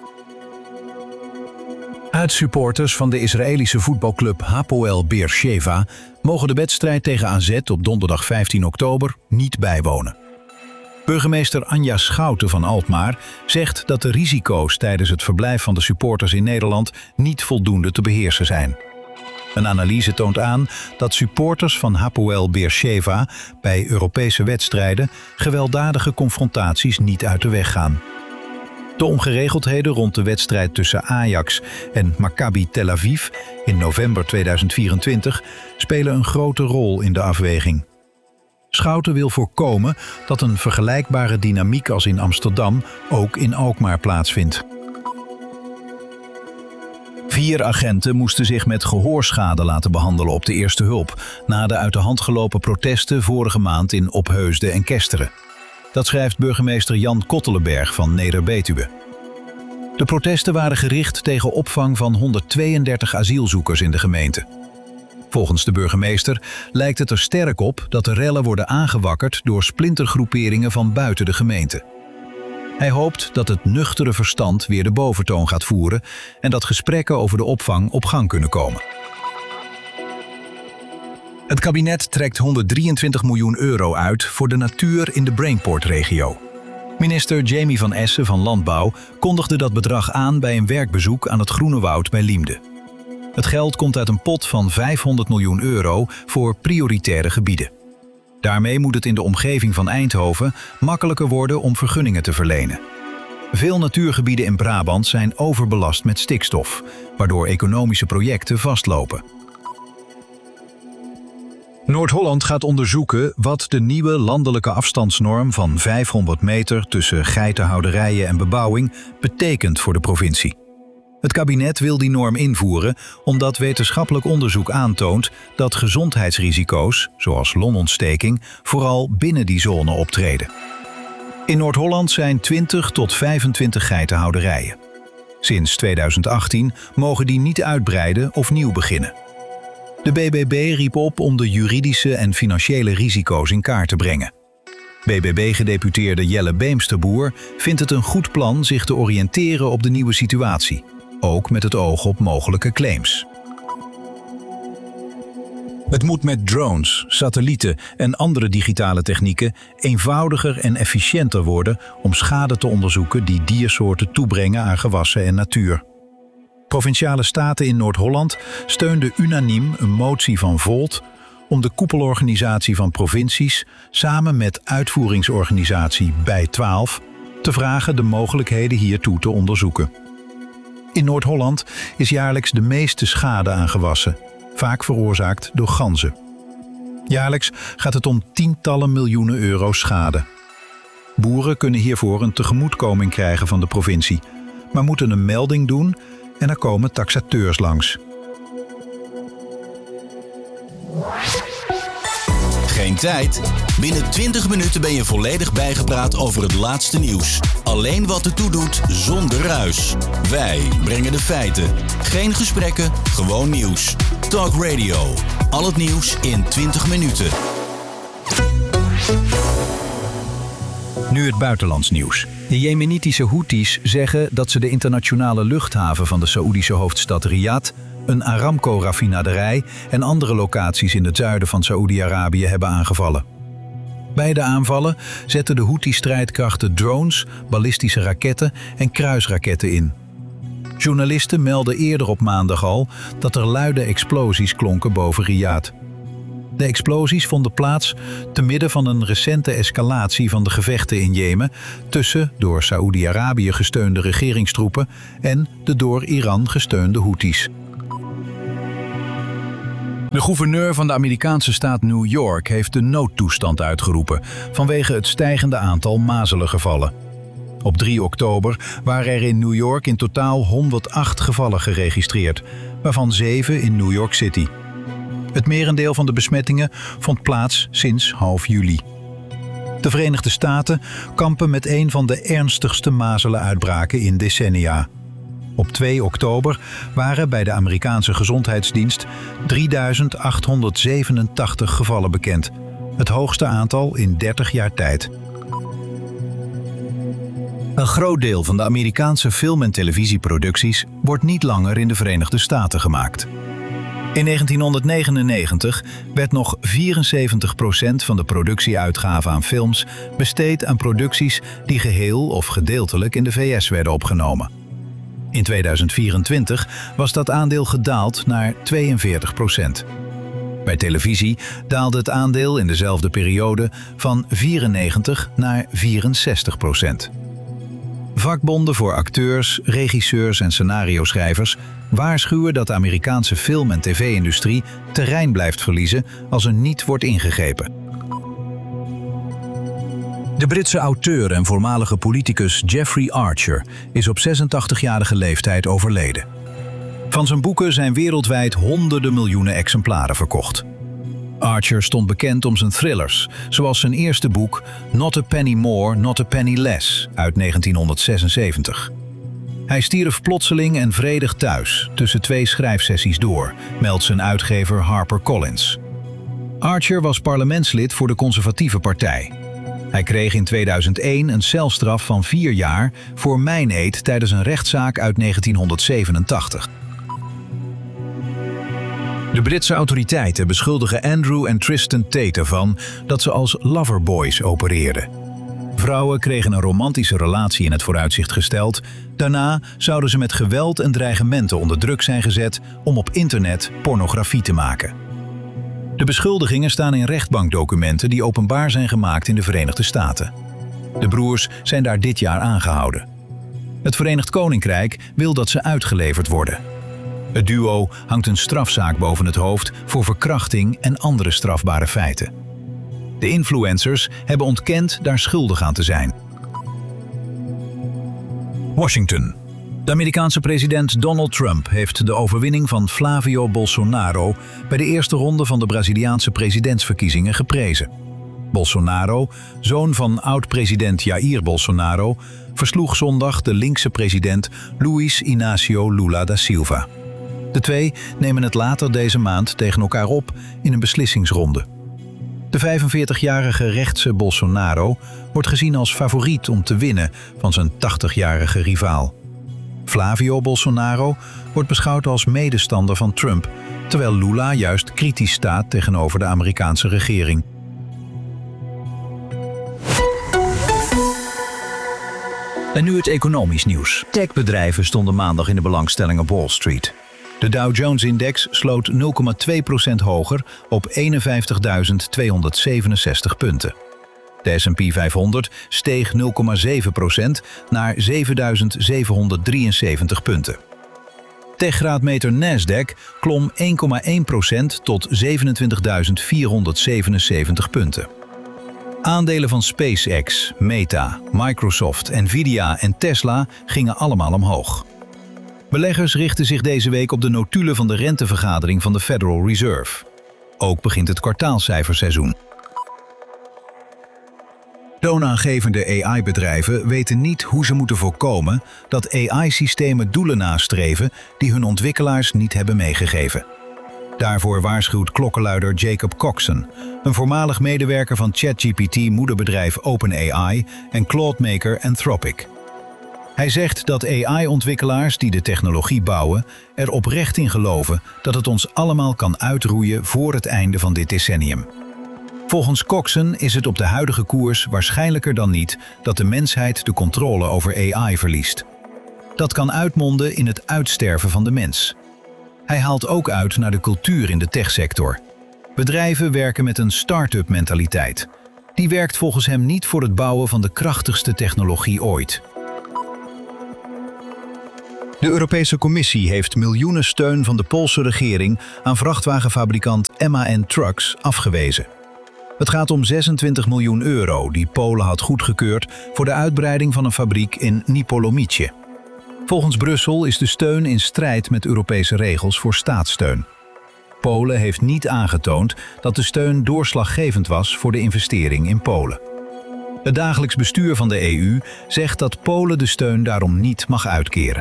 Uitsupporters van de Israëlische voetbalclub Hapoel Beersheva mogen de wedstrijd tegen A Z op donderdag vijftien oktober niet bijwonen. Burgemeester Anja Schouten van Alkmaar zegt dat de risico's tijdens het verblijf van de supporters in Nederland niet voldoende te beheersen zijn. Een analyse toont aan dat supporters van Hapoel Beersheva bij Europese wedstrijden gewelddadige confrontaties niet uit de weg gaan. De ongeregeldheden rond de wedstrijd tussen Ajax en Maccabi Tel Aviv in november tweeduizend vierentwintig spelen een grote rol in de afweging. Schouten wil voorkomen dat een vergelijkbare dynamiek als in Amsterdam ook in Alkmaar plaatsvindt. Vier agenten moesten zich met gehoorschade laten behandelen op de eerste hulp na de uit de hand gelopen protesten vorige maand in Opheusden en Kesteren. Dat schrijft burgemeester Jan Kottelenberg van Neder-Betuwe. De protesten waren gericht tegen opvang van honderdtweeëndertig asielzoekers in de gemeente. Volgens de burgemeester lijkt het er sterk op dat de rellen worden aangewakkerd door splintergroeperingen van buiten de gemeente. Hij hoopt dat het nuchtere verstand weer de boventoon gaat voeren en dat gesprekken over de opvang op gang kunnen komen. Het kabinet trekt honderddrieëntwintig miljoen euro uit voor de natuur in de Brainport-regio. Minister Jamie van Essen van Landbouw kondigde dat bedrag aan bij een werkbezoek aan het Groene Woud bij Liemde. Het geld komt uit een pot van vijfhonderd miljoen euro voor prioritaire gebieden. Daarmee moet het in de omgeving van Eindhoven makkelijker worden om vergunningen te verlenen. Veel natuurgebieden in Brabant zijn overbelast met stikstof, waardoor economische projecten vastlopen. Noord-Holland gaat onderzoeken wat de nieuwe landelijke afstandsnorm van vijfhonderd meter tussen geitenhouderijen en bebouwing betekent voor de provincie. Het kabinet wil die norm invoeren omdat wetenschappelijk onderzoek aantoont dat gezondheidsrisico's, zoals longontsteking, vooral binnen die zone optreden. In Noord-Holland zijn twintig tot vijfentwintig geitenhouderijen. Sinds tweeduizend achttien mogen die niet uitbreiden of nieuw beginnen. De B B B riep op om de juridische en financiële risico's in kaart te brengen. B B B-gedeputeerde Jelle Beemsterboer vindt het een goed plan zich te oriënteren op de nieuwe situatie, ook met het oog op mogelijke claims. Het moet met drones, satellieten en andere digitale technieken eenvoudiger en efficiënter worden om schade te onderzoeken die diersoorten toebrengen aan gewassen en natuur. Provinciale staten in Noord-Holland steunden unaniem een motie van Volt om de koepelorganisatie van provincies samen met uitvoeringsorganisatie Bij twaalf te vragen de mogelijkheden hiertoe te onderzoeken. In Noord-Holland is jaarlijks de meeste schade aan gewassen, vaak veroorzaakt door ganzen. Jaarlijks gaat het om tientallen miljoenen euro schade. Boeren kunnen hiervoor een tegemoetkoming krijgen van de provincie, maar moeten een melding doen en er komen taxateurs langs. Geen tijd? Binnen twintig minuten ben je volledig bijgepraat over het laatste nieuws. Alleen wat ertoe doet, zonder ruis. Wij brengen de feiten. Geen gesprekken, gewoon nieuws. Talk Radio. Al het nieuws in twintig minuten. Nu het buitenlands nieuws. De Jemenitische Houthis zeggen dat ze de internationale luchthaven van de Saoedische hoofdstad Riyadh, een Aramco-raffinaderij en andere locaties in het zuiden van Saoedi-Arabië hebben aangevallen. Bij de aanvallen zetten de Houthi-strijdkrachten drones, ballistische raketten en kruisraketten in. Journalisten melden eerder op maandag al dat er luide explosies klonken boven Riyadh. De explosies vonden plaats te midden van een recente escalatie van de gevechten in Jemen tussen door Saoedi-Arabië gesteunde regeringstroepen en de door Iran gesteunde Houthis. De gouverneur van de Amerikaanse staat New York heeft de noodtoestand uitgeroepen vanwege het stijgende aantal mazelengevallen. Op drie oktober waren er in New York in totaal honderdacht gevallen geregistreerd, waarvan zeven in New York City. Het merendeel van de besmettingen vond plaats sinds half juli. De Verenigde Staten kampen met een van de ernstigste mazelenuitbraken in decennia. Op twee oktober waren bij de Amerikaanse Gezondheidsdienst drieduizend achthonderdzevenentachtig gevallen bekend. Het hoogste aantal in dertig jaar tijd. Een groot deel van de Amerikaanse film- en televisieproducties wordt niet langer in de Verenigde Staten gemaakt. In negentienhonderdnegenennegentig werd nog vierenzeventig procent van de productieuitgaven aan films besteed aan producties die geheel of gedeeltelijk in de V S werden opgenomen. In tweeduizend vierentwintig was dat aandeel gedaald naar tweeënveertig procent. Bij televisie daalde het aandeel in dezelfde periode van vierennegentig naar vierenzestig procent. Vakbonden voor acteurs, regisseurs en scenario-schrijvers waarschuwen dat de Amerikaanse film- en tv-industrie terrein blijft verliezen als er niet wordt ingegrepen. De Britse auteur en voormalige politicus Jeffrey Archer is op zesentachtigjarige leeftijd overleden. Van zijn boeken zijn wereldwijd honderden miljoenen exemplaren verkocht. Archer stond bekend om zijn thrillers, zoals zijn eerste boek Not a Penny More, Not a Penny Less uit negentienhonderdzesenzeventig. Hij stierf plotseling en vredig thuis tussen twee schrijfsessies door, meldt zijn uitgever HarperCollins. Archer was parlementslid voor de Conservatieve Partij. Hij kreeg in tweeduizend één een celstraf van vier jaar voor mijneed tijdens een rechtszaak uit negentienhonderdzevenentachtig. De Britse autoriteiten beschuldigen Andrew en Tristan Tate ervan dat ze als loverboys opereerden. Vrouwen kregen een romantische relatie in het vooruitzicht gesteld. Daarna zouden ze met geweld en dreigementen onder druk zijn gezet om op internet pornografie te maken. De beschuldigingen staan in rechtbankdocumenten die openbaar zijn gemaakt in de Verenigde Staten. De broers zijn daar dit jaar aangehouden. Het Verenigd Koninkrijk wil dat ze uitgeleverd worden. Het duo hangt een strafzaak boven het hoofd voor verkrachting en andere strafbare feiten. De influencers hebben ontkend daar schuldig aan te zijn. Washington. De Amerikaanse president Donald Trump heeft de overwinning van Flavio Bolsonaro bij de eerste ronde van de Braziliaanse presidentsverkiezingen geprezen. Bolsonaro, zoon van oud-president Jair Bolsonaro, versloeg zondag de linkse president Luiz Inácio Lula da Silva. De twee nemen het later deze maand tegen elkaar op in een beslissingsronde. De vijfenveertigjarige rechtse Bolsonaro wordt gezien als favoriet om te winnen van zijn tachtigjarige rivaal. Flavio Bolsonaro wordt beschouwd als medestander van Trump, terwijl Lula juist kritisch staat tegenover de Amerikaanse regering. En nu het economisch nieuws. Techbedrijven stonden maandag in de belangstelling op Wall Street. De Dow Jones-index sloot nul komma twee procent hoger op eenenvijftigduizend tweehonderdzevenenzestig punten. De S en P vijfhonderd steeg nul komma zeven procent naar zevenduizend zevenhonderddrieënzeventig punten. Techgraadmeter Nasdaq klom één komma één procent tot zevenentwintigduizend vierhonderdzevenenzeventig punten. Aandelen van SpaceX, Meta, Microsoft, Nvidia en Tesla gingen allemaal omhoog. Beleggers richten zich deze week op de notulen van de rentevergadering van de Federal Reserve. Ook begint het kwartaalcijferseizoen. Toonaangevende A I-bedrijven weten niet hoe ze moeten voorkomen dat A I-systemen doelen nastreven die hun ontwikkelaars niet hebben meegegeven. Daarvoor waarschuwt klokkenluider Jacob Coxon, een voormalig medewerker van ChatGPT-moederbedrijf OpenAI en cloudmaker Anthropic. Hij zegt dat A I-ontwikkelaars die de technologie bouwen er oprecht in geloven dat het ons allemaal kan uitroeien voor het einde van dit decennium. Volgens Coxon is het op de huidige koers waarschijnlijker dan niet dat de mensheid de controle over A I verliest. Dat kan uitmonden in het uitsterven van de mens. Hij haalt ook uit naar de cultuur in de techsector. Bedrijven werken met een start-up mentaliteit. Die werkt volgens hem niet voor het bouwen van de krachtigste technologie ooit. De Europese Commissie heeft miljoenen steun van de Poolse regering aan vrachtwagenfabrikant M A N Trucks afgewezen. Het gaat om zesentwintig miljoen euro die Polen had goedgekeurd voor de uitbreiding van een fabriek in Nipolomice. Volgens Brussel is de steun in strijd met Europese regels voor staatssteun. Polen heeft niet aangetoond dat de steun doorslaggevend was voor de investering in Polen. Het dagelijks bestuur van de E U zegt dat Polen de steun daarom niet mag uitkeren.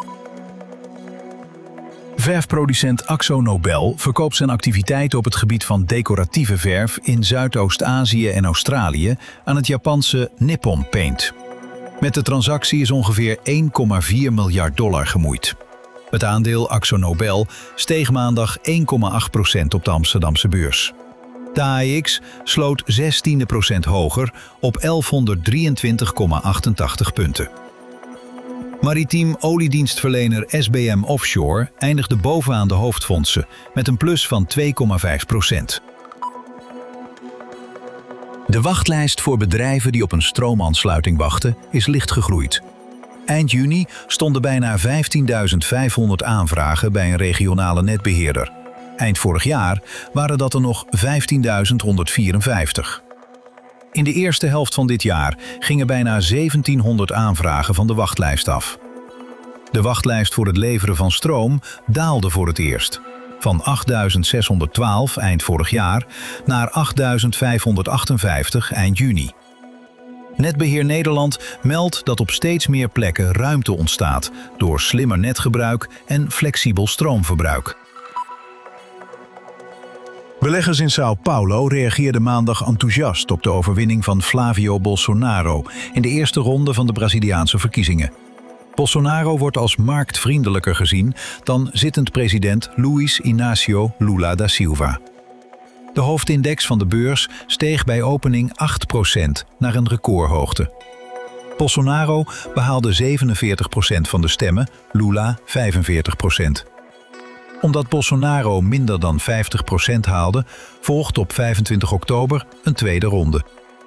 Verfproducent Akzo Nobel verkoopt zijn activiteiten op het gebied van decoratieve verf in Zuidoost-Azië en Australië aan het Japanse Nippon Paint. Met de transactie is ongeveer één komma vier miljard dollar gemoeid. Het aandeel Akzo Nobel steeg maandag één komma acht procent op de Amsterdamse beurs. De A E X sloot zestien procent hoger op elfhonderddrieëntwintig komma achtentachtig punten. Maritiem oliedienstverlener S B M Offshore eindigde bovenaan de hoofdfondsen met een plus van twee komma vijf procent. De wachtlijst voor bedrijven die op een stroomaansluiting wachten is licht gegroeid. Eind juni stonden bijna vijftienduizend vijfhonderd aanvragen bij een regionale netbeheerder. Eind vorig jaar waren dat er nog vijftienduizend honderdvierenvijftig. In de eerste helft van dit jaar gingen bijna zeventienhonderd aanvragen van de wachtlijst af. De wachtlijst voor het leveren van stroom daalde voor het eerst. Van achtduizend zeshonderdtwaalf eind vorig jaar naar achtduizend vijfhonderdachtenvijftig eind juni. Netbeheer Nederland meldt dat op steeds meer plekken ruimte ontstaat door slimmer netgebruik en flexibel stroomverbruik. Beleggers in São Paulo reageerden maandag enthousiast op de overwinning van Flávio Bolsonaro in de eerste ronde van de Braziliaanse verkiezingen. Bolsonaro wordt als marktvriendelijker gezien dan zittend president Luiz Inácio Lula da Silva. De hoofdindex van de beurs steeg bij opening acht procent naar een recordhoogte. Bolsonaro behaalde zevenenveertig procent van de stemmen, Lula vijfenveertig procent. Omdat Bolsonaro minder dan vijftig procent haalde, volgt op vijfentwintig oktober een tweede ronde.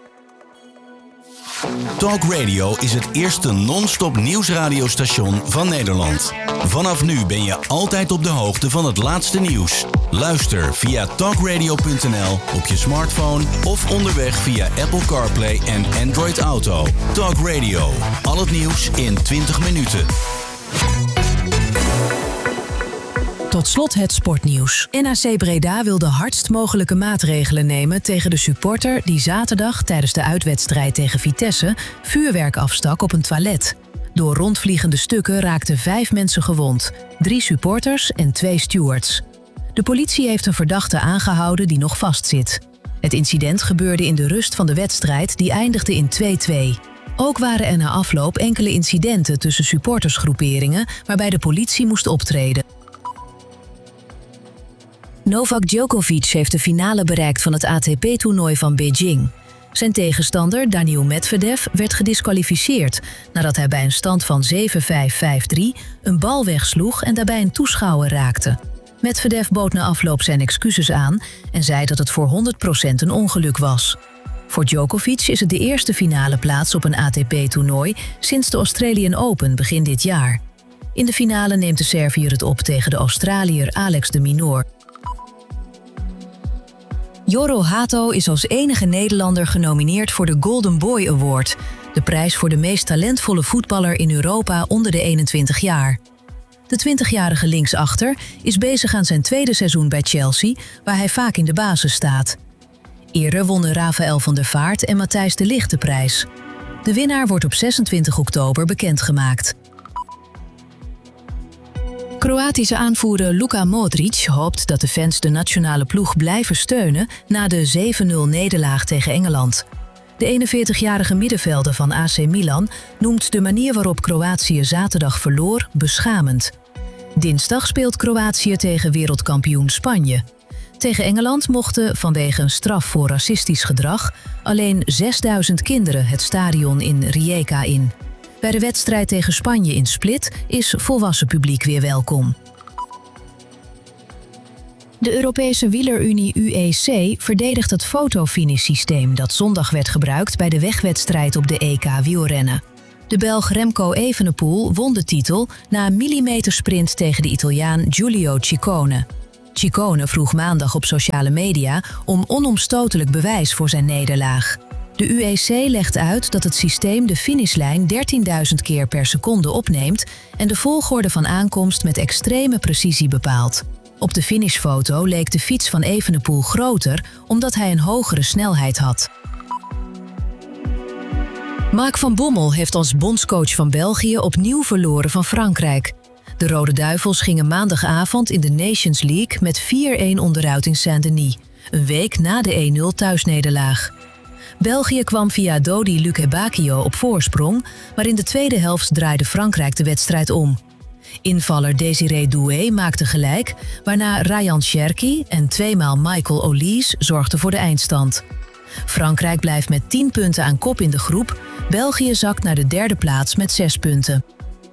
Talk Radio is het eerste non-stop nieuwsradiostation van Nederland. Vanaf nu ben je altijd op de hoogte van het laatste nieuws. Luister via talkradio punt n l op je smartphone of onderweg via Apple CarPlay en Android Auto. Talk Radio, al het nieuws in twintig minuten. Tot slot het sportnieuws. N A C Breda wil de hardst mogelijke maatregelen nemen tegen de supporter die zaterdag tijdens de uitwedstrijd tegen Vitesse vuurwerk afstak op een toilet. Door rondvliegende stukken raakten vijf mensen gewond, drie supporters en twee stewards. De politie heeft een verdachte aangehouden die nog vastzit. Het incident gebeurde in de rust van de wedstrijd die eindigde in twee-twee. Ook waren er na afloop enkele incidenten tussen supportersgroeperingen waarbij de politie moest optreden. Novak Djokovic heeft de finale bereikt van het A T P-toernooi van Beijing. Zijn tegenstander, Daniil Medvedev, werd gediskwalificeerd nadat hij bij een stand van zeven vijf vijf drie een bal wegsloeg en daarbij een toeschouwer raakte. Medvedev bood na afloop zijn excuses aan en zei dat het voor honderd procent een ongeluk was. Voor Djokovic is het de eerste finale plaats op een A T P-toernooi sinds de Australian Open begin dit jaar. In de finale neemt de Serviër het op tegen de Australiër Alex de Minaur. Jorro Hato is als enige Nederlander genomineerd voor de Golden Boy Award, de prijs voor de meest talentvolle voetballer in Europa onder de eenentwintig jaar. De twintigjarige linksachter is bezig aan zijn tweede seizoen bij Chelsea, waar hij vaak in de basis staat. Eerder wonnen Rafael van der Vaart en Matthijs de Ligt de prijs. De winnaar wordt op zesentwintig oktober bekendgemaakt. Kroatische aanvoerder Luka Modric hoopt dat de fans de nationale ploeg blijven steunen na de zeven nul nederlaag tegen Engeland. De eenenveertigjarige middenvelder van A C Milan noemt de manier waarop Kroatië zaterdag verloor beschamend. Dinsdag speelt Kroatië tegen wereldkampioen Spanje. Tegen Engeland mochten vanwege een straf voor racistisch gedrag alleen zesduizend kinderen het stadion in Rijeka in. Bij de wedstrijd tegen Spanje in Split is volwassen publiek weer welkom. De Europese wielerunie U E C verdedigt het fotofinish-systeem dat zondag werd gebruikt bij de wegwedstrijd op de E K wielrennen. De Belg Remco Evenepoel won de titel na een millimetersprint tegen de Italiaan Giulio Ciccone. Ciccone vroeg maandag op sociale media om onomstotelijk bewijs voor zijn nederlaag. De U E C legt uit dat het systeem de finishlijn dertienduizend keer per seconde opneemt en de volgorde van aankomst met extreme precisie bepaalt. Op de finishfoto leek de fiets van Evenepoel groter omdat hij een hogere snelheid had. Mark van Bommel heeft als bondscoach van België opnieuw verloren van Frankrijk. De Rode Duivels gingen maandagavond in de Nations League met vier-een onderuit in Saint-Denis, een week na de een nul thuisnederlaag. België kwam via Dodi Lukebakio op voorsprong, maar in de tweede helft draaide Frankrijk de wedstrijd om. Invaller Désiré Doué maakte gelijk, waarna Ryan Cherki en tweemaal Michael Olise zorgden voor de eindstand. Frankrijk blijft met tien punten aan kop in de groep, België zakt naar de derde plaats met zes punten.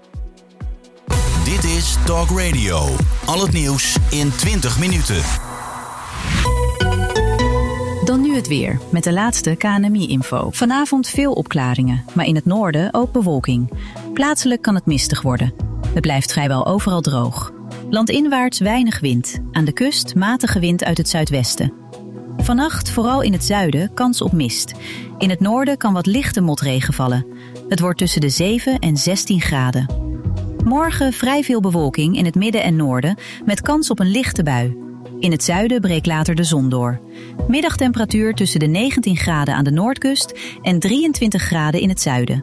Dit is Talk Radio. Al het nieuws in twintig minuten. Dan nu het weer, met de laatste K N M I-info. Vanavond veel opklaringen, maar in het noorden ook bewolking. Plaatselijk kan het mistig worden. Het blijft vrijwel overal droog. Landinwaarts weinig wind. Aan de kust matige wind uit het zuidwesten. Vannacht vooral in het zuiden kans op mist. In het noorden kan wat lichte motregen vallen. Het wordt tussen de zeven en zestien graden. Morgen vrij veel bewolking in het midden en noorden met kans op een lichte bui. In het zuiden breekt later de zon door. Middagtemperatuur tussen de negentien graden aan de noordkust en drieëntwintig graden in het zuiden.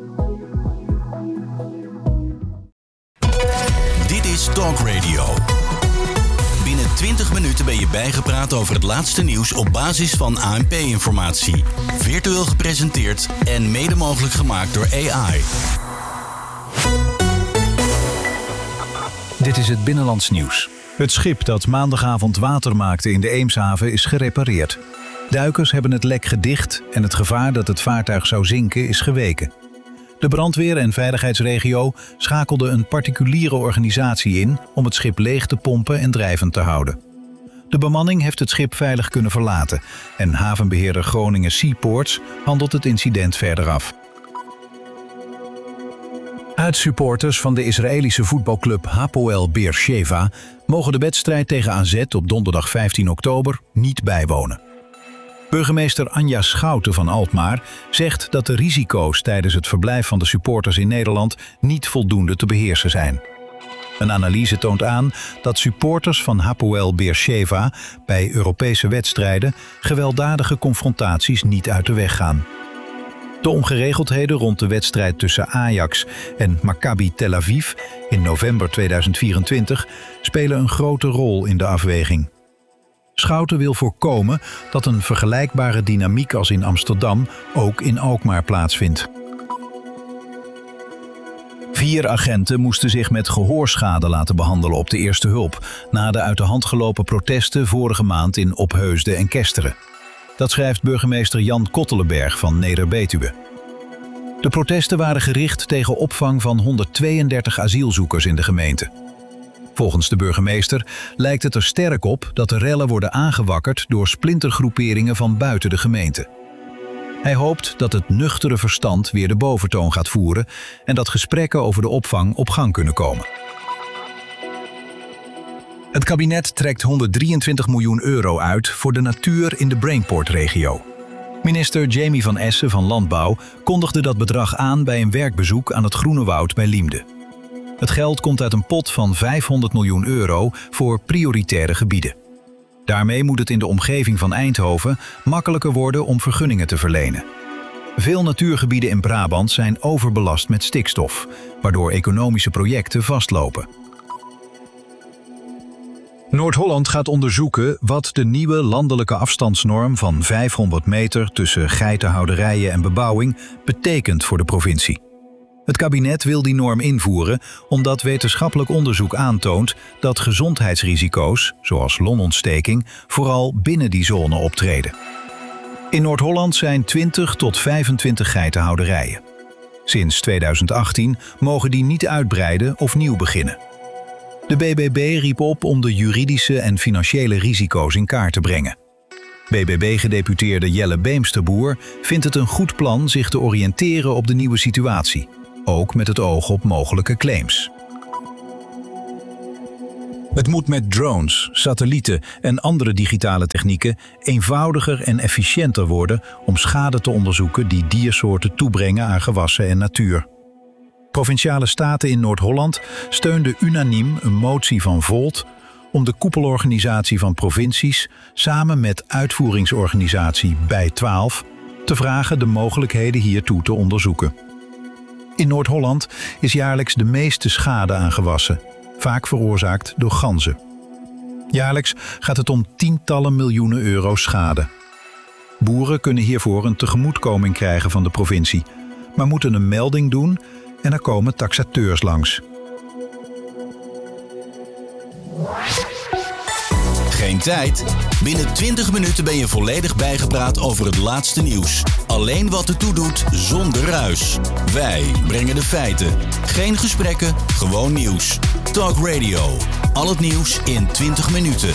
Dit is Talk Radio. Binnen twintig minuten ben je bijgepraat over het laatste nieuws op basis van A N P-informatie. Virtueel gepresenteerd en mede mogelijk gemaakt door A I. Dit is het Binnenlands nieuws. Het schip dat maandagavond water maakte in de Eemshaven is gerepareerd. Duikers hebben het lek gedicht en het gevaar dat het vaartuig zou zinken is geweken. De brandweer- en veiligheidsregio schakelde een particuliere organisatie in om het schip leeg te pompen en drijvend te houden. De bemanning heeft het schip veilig kunnen verlaten en havenbeheerder Groningen Seaports handelt het incident verder af. Uitsupporters van de Israëlische voetbalclub Hapoel Beersheva mogen de wedstrijd tegen A Z op donderdag vijftien oktober niet bijwonen. Burgemeester Anja Schouten van Alkmaar zegt dat de risico's tijdens het verblijf van de supporters in Nederland niet voldoende te beheersen zijn. Een analyse toont aan dat supporters van Hapoel Beersheva bij Europese wedstrijden gewelddadige confrontaties niet uit de weg gaan. De ongeregeldheden rond de wedstrijd tussen Ajax en Maccabi Tel Aviv in november tweeduizend vierentwintig spelen een grote rol in de afweging. Schouten wil voorkomen dat een vergelijkbare dynamiek als in Amsterdam ook in Alkmaar plaatsvindt. Vier agenten moesten zich met gehoorschade laten behandelen op de eerste hulp na de uit de hand gelopen protesten vorige maand in Opheusden en Kesteren. Dat schrijft burgemeester Jan Kottelenberg van Neder-Betuwe. De protesten waren gericht tegen opvang van honderdtweeëndertig asielzoekers in de gemeente. Volgens de burgemeester lijkt het er sterk op dat de rellen worden aangewakkerd door splintergroeperingen van buiten de gemeente. Hij hoopt dat het nuchtere verstand weer de boventoon gaat voeren en dat gesprekken over de opvang op gang kunnen komen. Het kabinet trekt honderddrieëntwintig miljoen euro uit voor de natuur in de Brainport-regio. Minister Jamie van Essen van Landbouw kondigde dat bedrag aan bij een werkbezoek aan het Groene Woud bij Liemde. Het geld komt uit een pot van vijfhonderd miljoen euro voor prioritaire gebieden. Daarmee moet het in de omgeving van Eindhoven makkelijker worden om vergunningen te verlenen. Veel natuurgebieden in Brabant zijn overbelast met stikstof, waardoor economische projecten vastlopen. Noord-Holland gaat onderzoeken wat de nieuwe landelijke afstandsnorm van vijfhonderd meter tussen geitenhouderijen en bebouwing betekent voor de provincie. Het kabinet wil die norm invoeren omdat wetenschappelijk onderzoek aantoont dat gezondheidsrisico's, zoals longontsteking, vooral binnen die zone optreden. In Noord-Holland zijn twintig tot vijfentwintig geitenhouderijen. Sinds tweeduizend achttien mogen die niet uitbreiden of nieuw beginnen. De B B B riep op om de juridische en financiële risico's in kaart te brengen. B B B-gedeputeerde Jelle Beemsterboer vindt het een goed plan zich te oriënteren op de nieuwe situatie, ook met het oog op mogelijke claims. Het moet met drones, satellieten en andere digitale technieken eenvoudiger en efficiënter worden om schade te onderzoeken die diersoorten toebrengen aan gewassen en natuur. Provinciale staten in Noord-Holland steunden unaniem een motie van Volt om de koepelorganisatie van provincies samen met uitvoeringsorganisatie bij twaalf te vragen de mogelijkheden hiertoe te onderzoeken. In Noord-Holland is jaarlijks de meeste schade aan gewassen, vaak veroorzaakt door ganzen. Jaarlijks gaat het om tientallen miljoenen euro schade. Boeren kunnen hiervoor een tegemoetkoming krijgen van de provincie, maar moeten een melding doen en er komen taxateurs langs. Geen tijd? Binnen twintig minuten ben je volledig bijgepraat over het laatste nieuws. Alleen wat ertoe doet, zonder ruis. Wij brengen de feiten. Geen gesprekken, gewoon nieuws. Talk Radio. Al het nieuws in twintig minuten.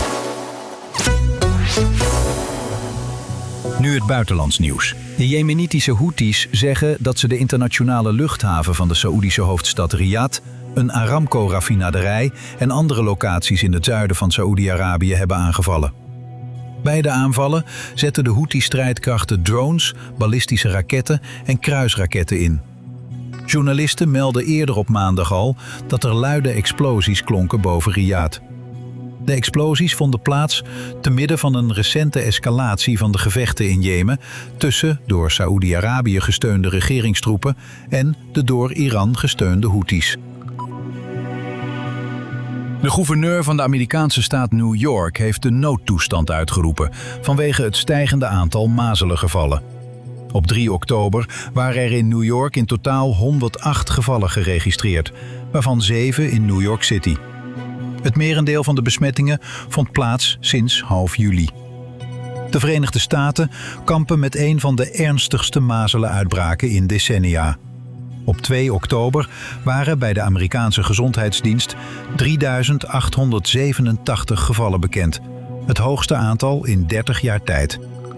Nu het buitenlands nieuws. De Jemenitische Houthis zeggen dat ze de internationale luchthaven van de Saoedische hoofdstad Riyadh, een Aramco-raffinaderij en andere locaties in het zuiden van Saoedi-Arabië hebben aangevallen. Bij de aanvallen zetten de Houthi-strijdkrachten drones, ballistische raketten en kruisraketten in. Journalisten melden eerder op maandag al dat er luide explosies klonken boven Riyadh. De explosies vonden plaats te midden van een recente escalatie van de gevechten in Jemen tussen door Saoedi-Arabië gesteunde regeringstroepen en de door Iran gesteunde Houthis. De gouverneur van de Amerikaanse staat New York heeft de noodtoestand uitgeroepen vanwege het stijgende aantal mazelengevallen. Op drie oktober waren er in New York in totaal honderdacht gevallen geregistreerd, waarvan zeven in New York City. Het merendeel van de besmettingen vond plaats sinds half juli. De Verenigde Staten kampen met een van de ernstigste mazelenuitbraken in decennia. Op twee oktober waren bij de Amerikaanse Gezondheidsdienst drieduizend achthonderdzevenentachtig gevallen bekend. Het hoogste aantal in dertig jaar tijd.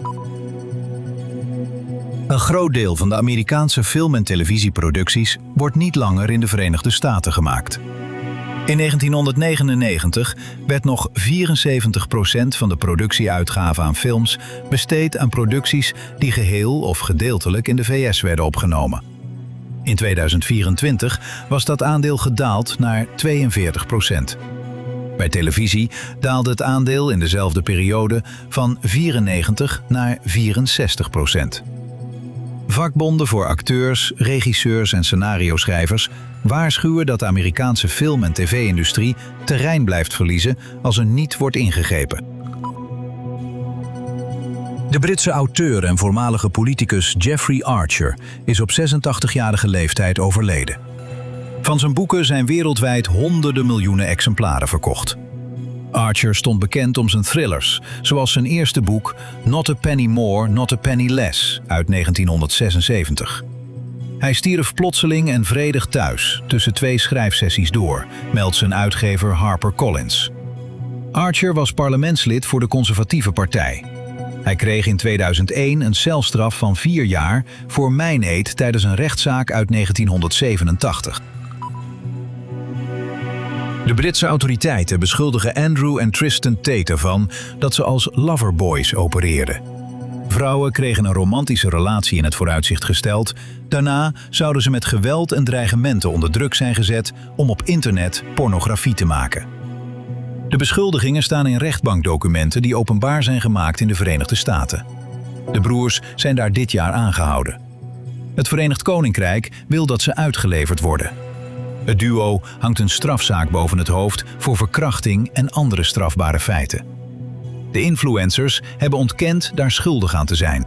Een groot deel van de Amerikaanse film- en televisieproducties wordt niet langer in de Verenigde Staten gemaakt. In negentienhonderdnegenennegentig werd nog vierenzeventig procent van de productieuitgaven aan films besteed aan producties die geheel of gedeeltelijk in de V S werden opgenomen. In tweeduizend vierentwintig was dat aandeel gedaald naar tweeënveertig procent. Bij televisie daalde het aandeel in dezelfde periode van vierennegentig naar vierenzestig procent. Vakbonden voor acteurs, regisseurs en scenario-schrijvers waarschuwen dat de Amerikaanse film- en tv-industrie terrein blijft verliezen als er niet wordt ingegrepen. De Britse auteur en voormalige politicus Jeffrey Archer is op zesentachtigjarige leeftijd overleden. Van zijn boeken zijn wereldwijd honderden miljoenen exemplaren verkocht. Archer stond bekend om zijn thrillers, zoals zijn eerste boek Not a Penny More, Not a Penny Less uit negentienhonderdzesenzeventig. Hij stierf plotseling en vredig thuis tussen twee schrijfsessies door, meldt zijn uitgever HarperCollins. Archer was parlementslid voor de Conservatieve Partij. Hij kreeg in tweeduizend één een celstraf van vier jaar voor mijneed tijdens een rechtszaak uit negentienhonderdzevenentachtig. De Britse autoriteiten beschuldigen Andrew en Tristan Tate ervan dat ze als loverboys opereerden. Vrouwen kregen een romantische relatie in het vooruitzicht gesteld. Daarna zouden ze met geweld en dreigementen onder druk zijn gezet om op internet pornografie te maken. De beschuldigingen staan in rechtbankdocumenten die openbaar zijn gemaakt in de Verenigde Staten. De broers zijn daar dit jaar aangehouden. Het Verenigd Koninkrijk wil dat ze uitgeleverd worden. Het duo hangt een strafzaak boven het hoofd voor verkrachting en andere strafbare feiten. De influencers hebben ontkend daar schuldig aan te zijn.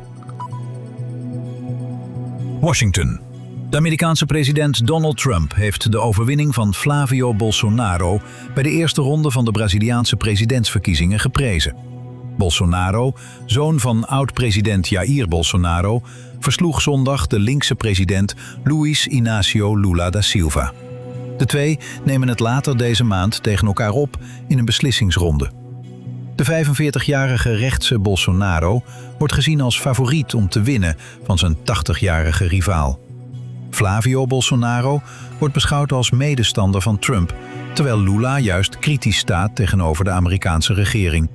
Washington. De Amerikaanse president Donald Trump heeft de overwinning van Flavio Bolsonaro bij de eerste ronde van de Braziliaanse presidentsverkiezingen geprezen. Bolsonaro, zoon van oud-president Jair Bolsonaro, versloeg zondag de linkse president Luiz Inácio Lula da Silva. De twee nemen het later deze maand tegen elkaar op in een beslissingsronde. De vijfenveertigjarige rechtse Bolsonaro wordt gezien als favoriet om te winnen van zijn tachtigjarige rivaal. Flavio Bolsonaro wordt beschouwd als medestander van Trump, terwijl Lula juist kritisch staat tegenover de Amerikaanse regering.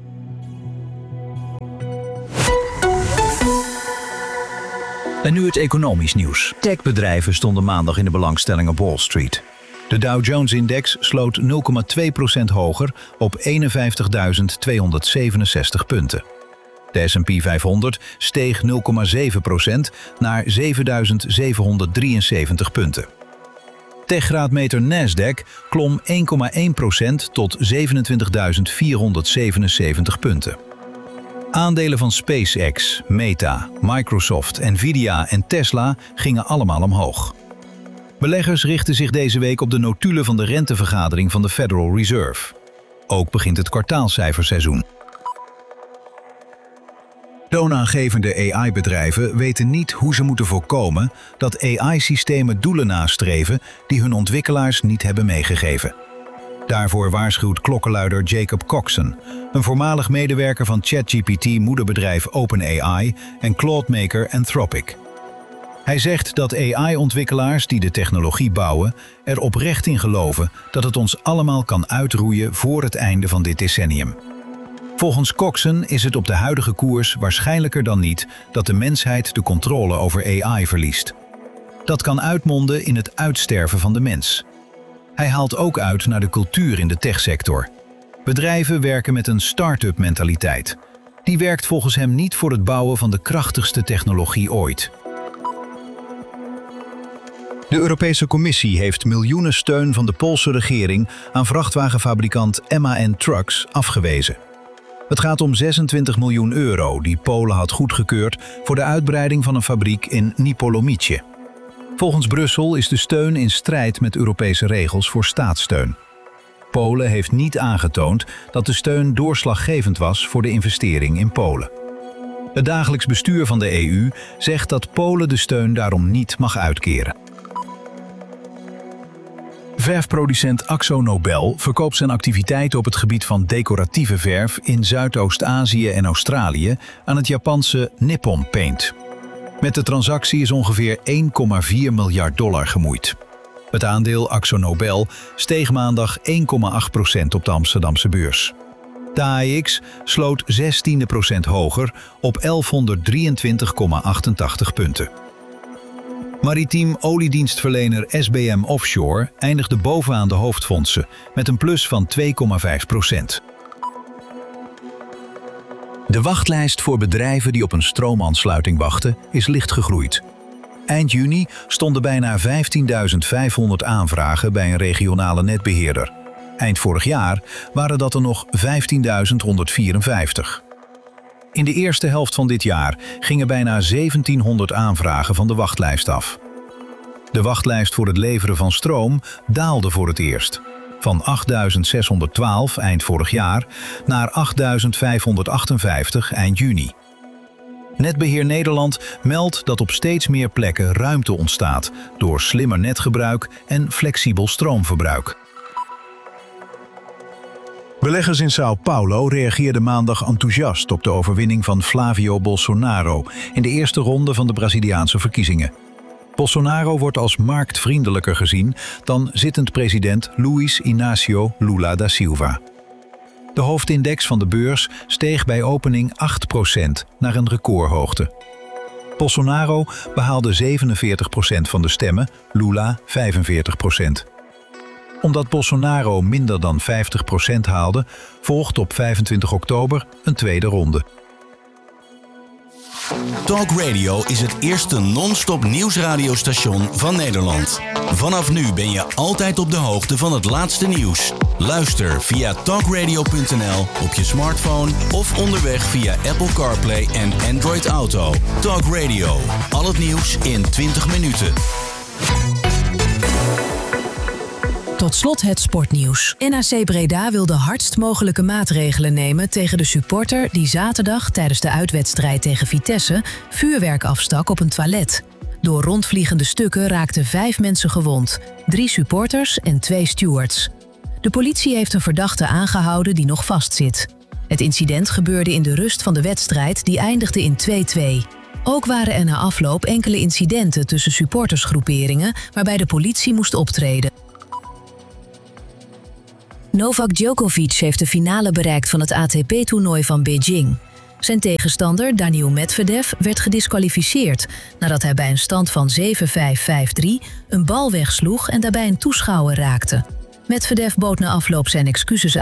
En nu het economisch nieuws. Techbedrijven stonden maandag in de belangstelling op Wall Street. De Dow Jones-index sloot nul komma twee procent hoger op eenenvijftigduizend tweehonderdzevenenzestig punten. De S en P vijfhonderd steeg nul komma zeven procent naar zevenduizend zevenhonderddrieënzeventig punten. Techgraadmeter Nasdaq klom één komma één procent tot zevenentwintigduizend vierhonderdzevenenzeventig punten. Aandelen van SpaceX, Meta, Microsoft, Nvidia en Tesla gingen allemaal omhoog. Beleggers richten zich deze week op de notulen van de rentevergadering van de Federal Reserve. Ook begint het kwartaalcijferseizoen. Toonaangevende A I-bedrijven weten niet hoe ze moeten voorkomen dat A I-systemen doelen nastreven die hun ontwikkelaars niet hebben meegegeven. Daarvoor waarschuwt klokkenluider Jacob Coxon, een voormalig medewerker van ChatGPT-moederbedrijf OpenAI en cloudmaker Anthropic. Hij zegt dat A I-ontwikkelaars die de technologie bouwen er oprecht in geloven dat het ons allemaal kan uitroeien voor het einde van dit decennium. Volgens Coxon is het op de huidige koers waarschijnlijker dan niet dat de mensheid de controle over A I verliest. Dat kan uitmonden in het uitsterven van de mens. Hij haalt ook uit naar de cultuur in de techsector. Bedrijven werken met een start-up mentaliteit. Die werkt volgens hem niet voor het bouwen van de krachtigste technologie ooit. De Europese Commissie heeft miljoenen steun van de Poolse regering aan vrachtwagenfabrikant M A N Trucks afgewezen. Het gaat om zesentwintig miljoen euro die Polen had goedgekeurd voor de uitbreiding van een fabriek in Nipolomice. Volgens Brussel is de steun in strijd met Europese regels voor staatssteun. Polen heeft niet aangetoond dat de steun doorslaggevend was voor de investering in Polen. Het dagelijks bestuur van de E U zegt dat Polen de steun daarom niet mag uitkeren. Verfproducent Akzo Nobel verkoopt zijn activiteiten op het gebied van decoratieve verf in Zuidoost-Azië en Australië aan het Japanse Nippon Paint. Met de transactie is ongeveer één komma vier miljard dollar gemoeid. Het aandeel Akzo Nobel steeg maandag één komma acht procent op de Amsterdamse beurs. De A E X sloot zestien procent hoger op elfhonderddrieëntwintig komma achtentachtig punten. Maritiem oliedienstverlener S B M Offshore eindigde bovenaan de hoofdfondsen met een plus van twee komma vijf procent. De wachtlijst voor bedrijven die op een stroomaansluiting wachten is licht gegroeid. Eind juni stonden bijna vijftienduizend vijfhonderd aanvragen bij een regionale netbeheerder. Eind vorig jaar waren dat er nog vijftienduizend honderdvierenvijftig. In de eerste helft van dit jaar gingen bijna zeventienhonderd aanvragen van de wachtlijst af. De wachtlijst voor het leveren van stroom daalde voor het eerst. Van achtduizend zeshonderdtwaalf eind vorig jaar naar achtduizend vijfhonderdachtenvijftig eind juni. Netbeheer Nederland meldt dat op steeds meer plekken ruimte ontstaat door slimmer netgebruik en flexibel stroomverbruik. Beleggers in Sao Paulo reageerden maandag enthousiast op de overwinning van Flavio Bolsonaro in de eerste ronde van de Braziliaanse verkiezingen. Bolsonaro wordt als marktvriendelijker gezien dan zittend president Luiz Inácio Lula da Silva. De hoofdindex van de beurs steeg bij opening acht procent naar een recordhoogte. Bolsonaro behaalde zevenenveertig procent van de stemmen, Lula vijfenveertig procent. Omdat Bolsonaro minder dan vijftig procent haalde, volgt op vijfentwintig oktober een tweede ronde. Talk Radio is het eerste non-stop nieuwsradiostation van Nederland. Vanaf nu ben je altijd op de hoogte van het laatste nieuws. Luister via talkradio punt n l op je smartphone of onderweg via Apple CarPlay en Android Auto. Talk Radio, al het nieuws in twintig minuten. Tot slot het sportnieuws. N A C Breda wil de hardst mogelijke maatregelen nemen tegen de supporter die zaterdag tijdens de uitwedstrijd tegen Vitesse vuurwerk afstak op een toilet. Door rondvliegende stukken raakten vijf mensen gewond, drie supporters en twee stewards. De politie heeft een verdachte aangehouden die nog vastzit. Het incident gebeurde in de rust van de wedstrijd die eindigde in twee-twee. Ook waren er na afloop enkele incidenten tussen supportersgroeperingen waarbij de politie moest optreden. Novak Djokovic heeft de finale bereikt van het A T P-toernooi van Beijing. Zijn tegenstander Daniil Medvedev werd gediskwalificeerd nadat hij bij een stand van zeven vijf, vijf drie een bal wegsloeg en daarbij een toeschouwer raakte. Medvedev bood na afloop zijn excuses aan.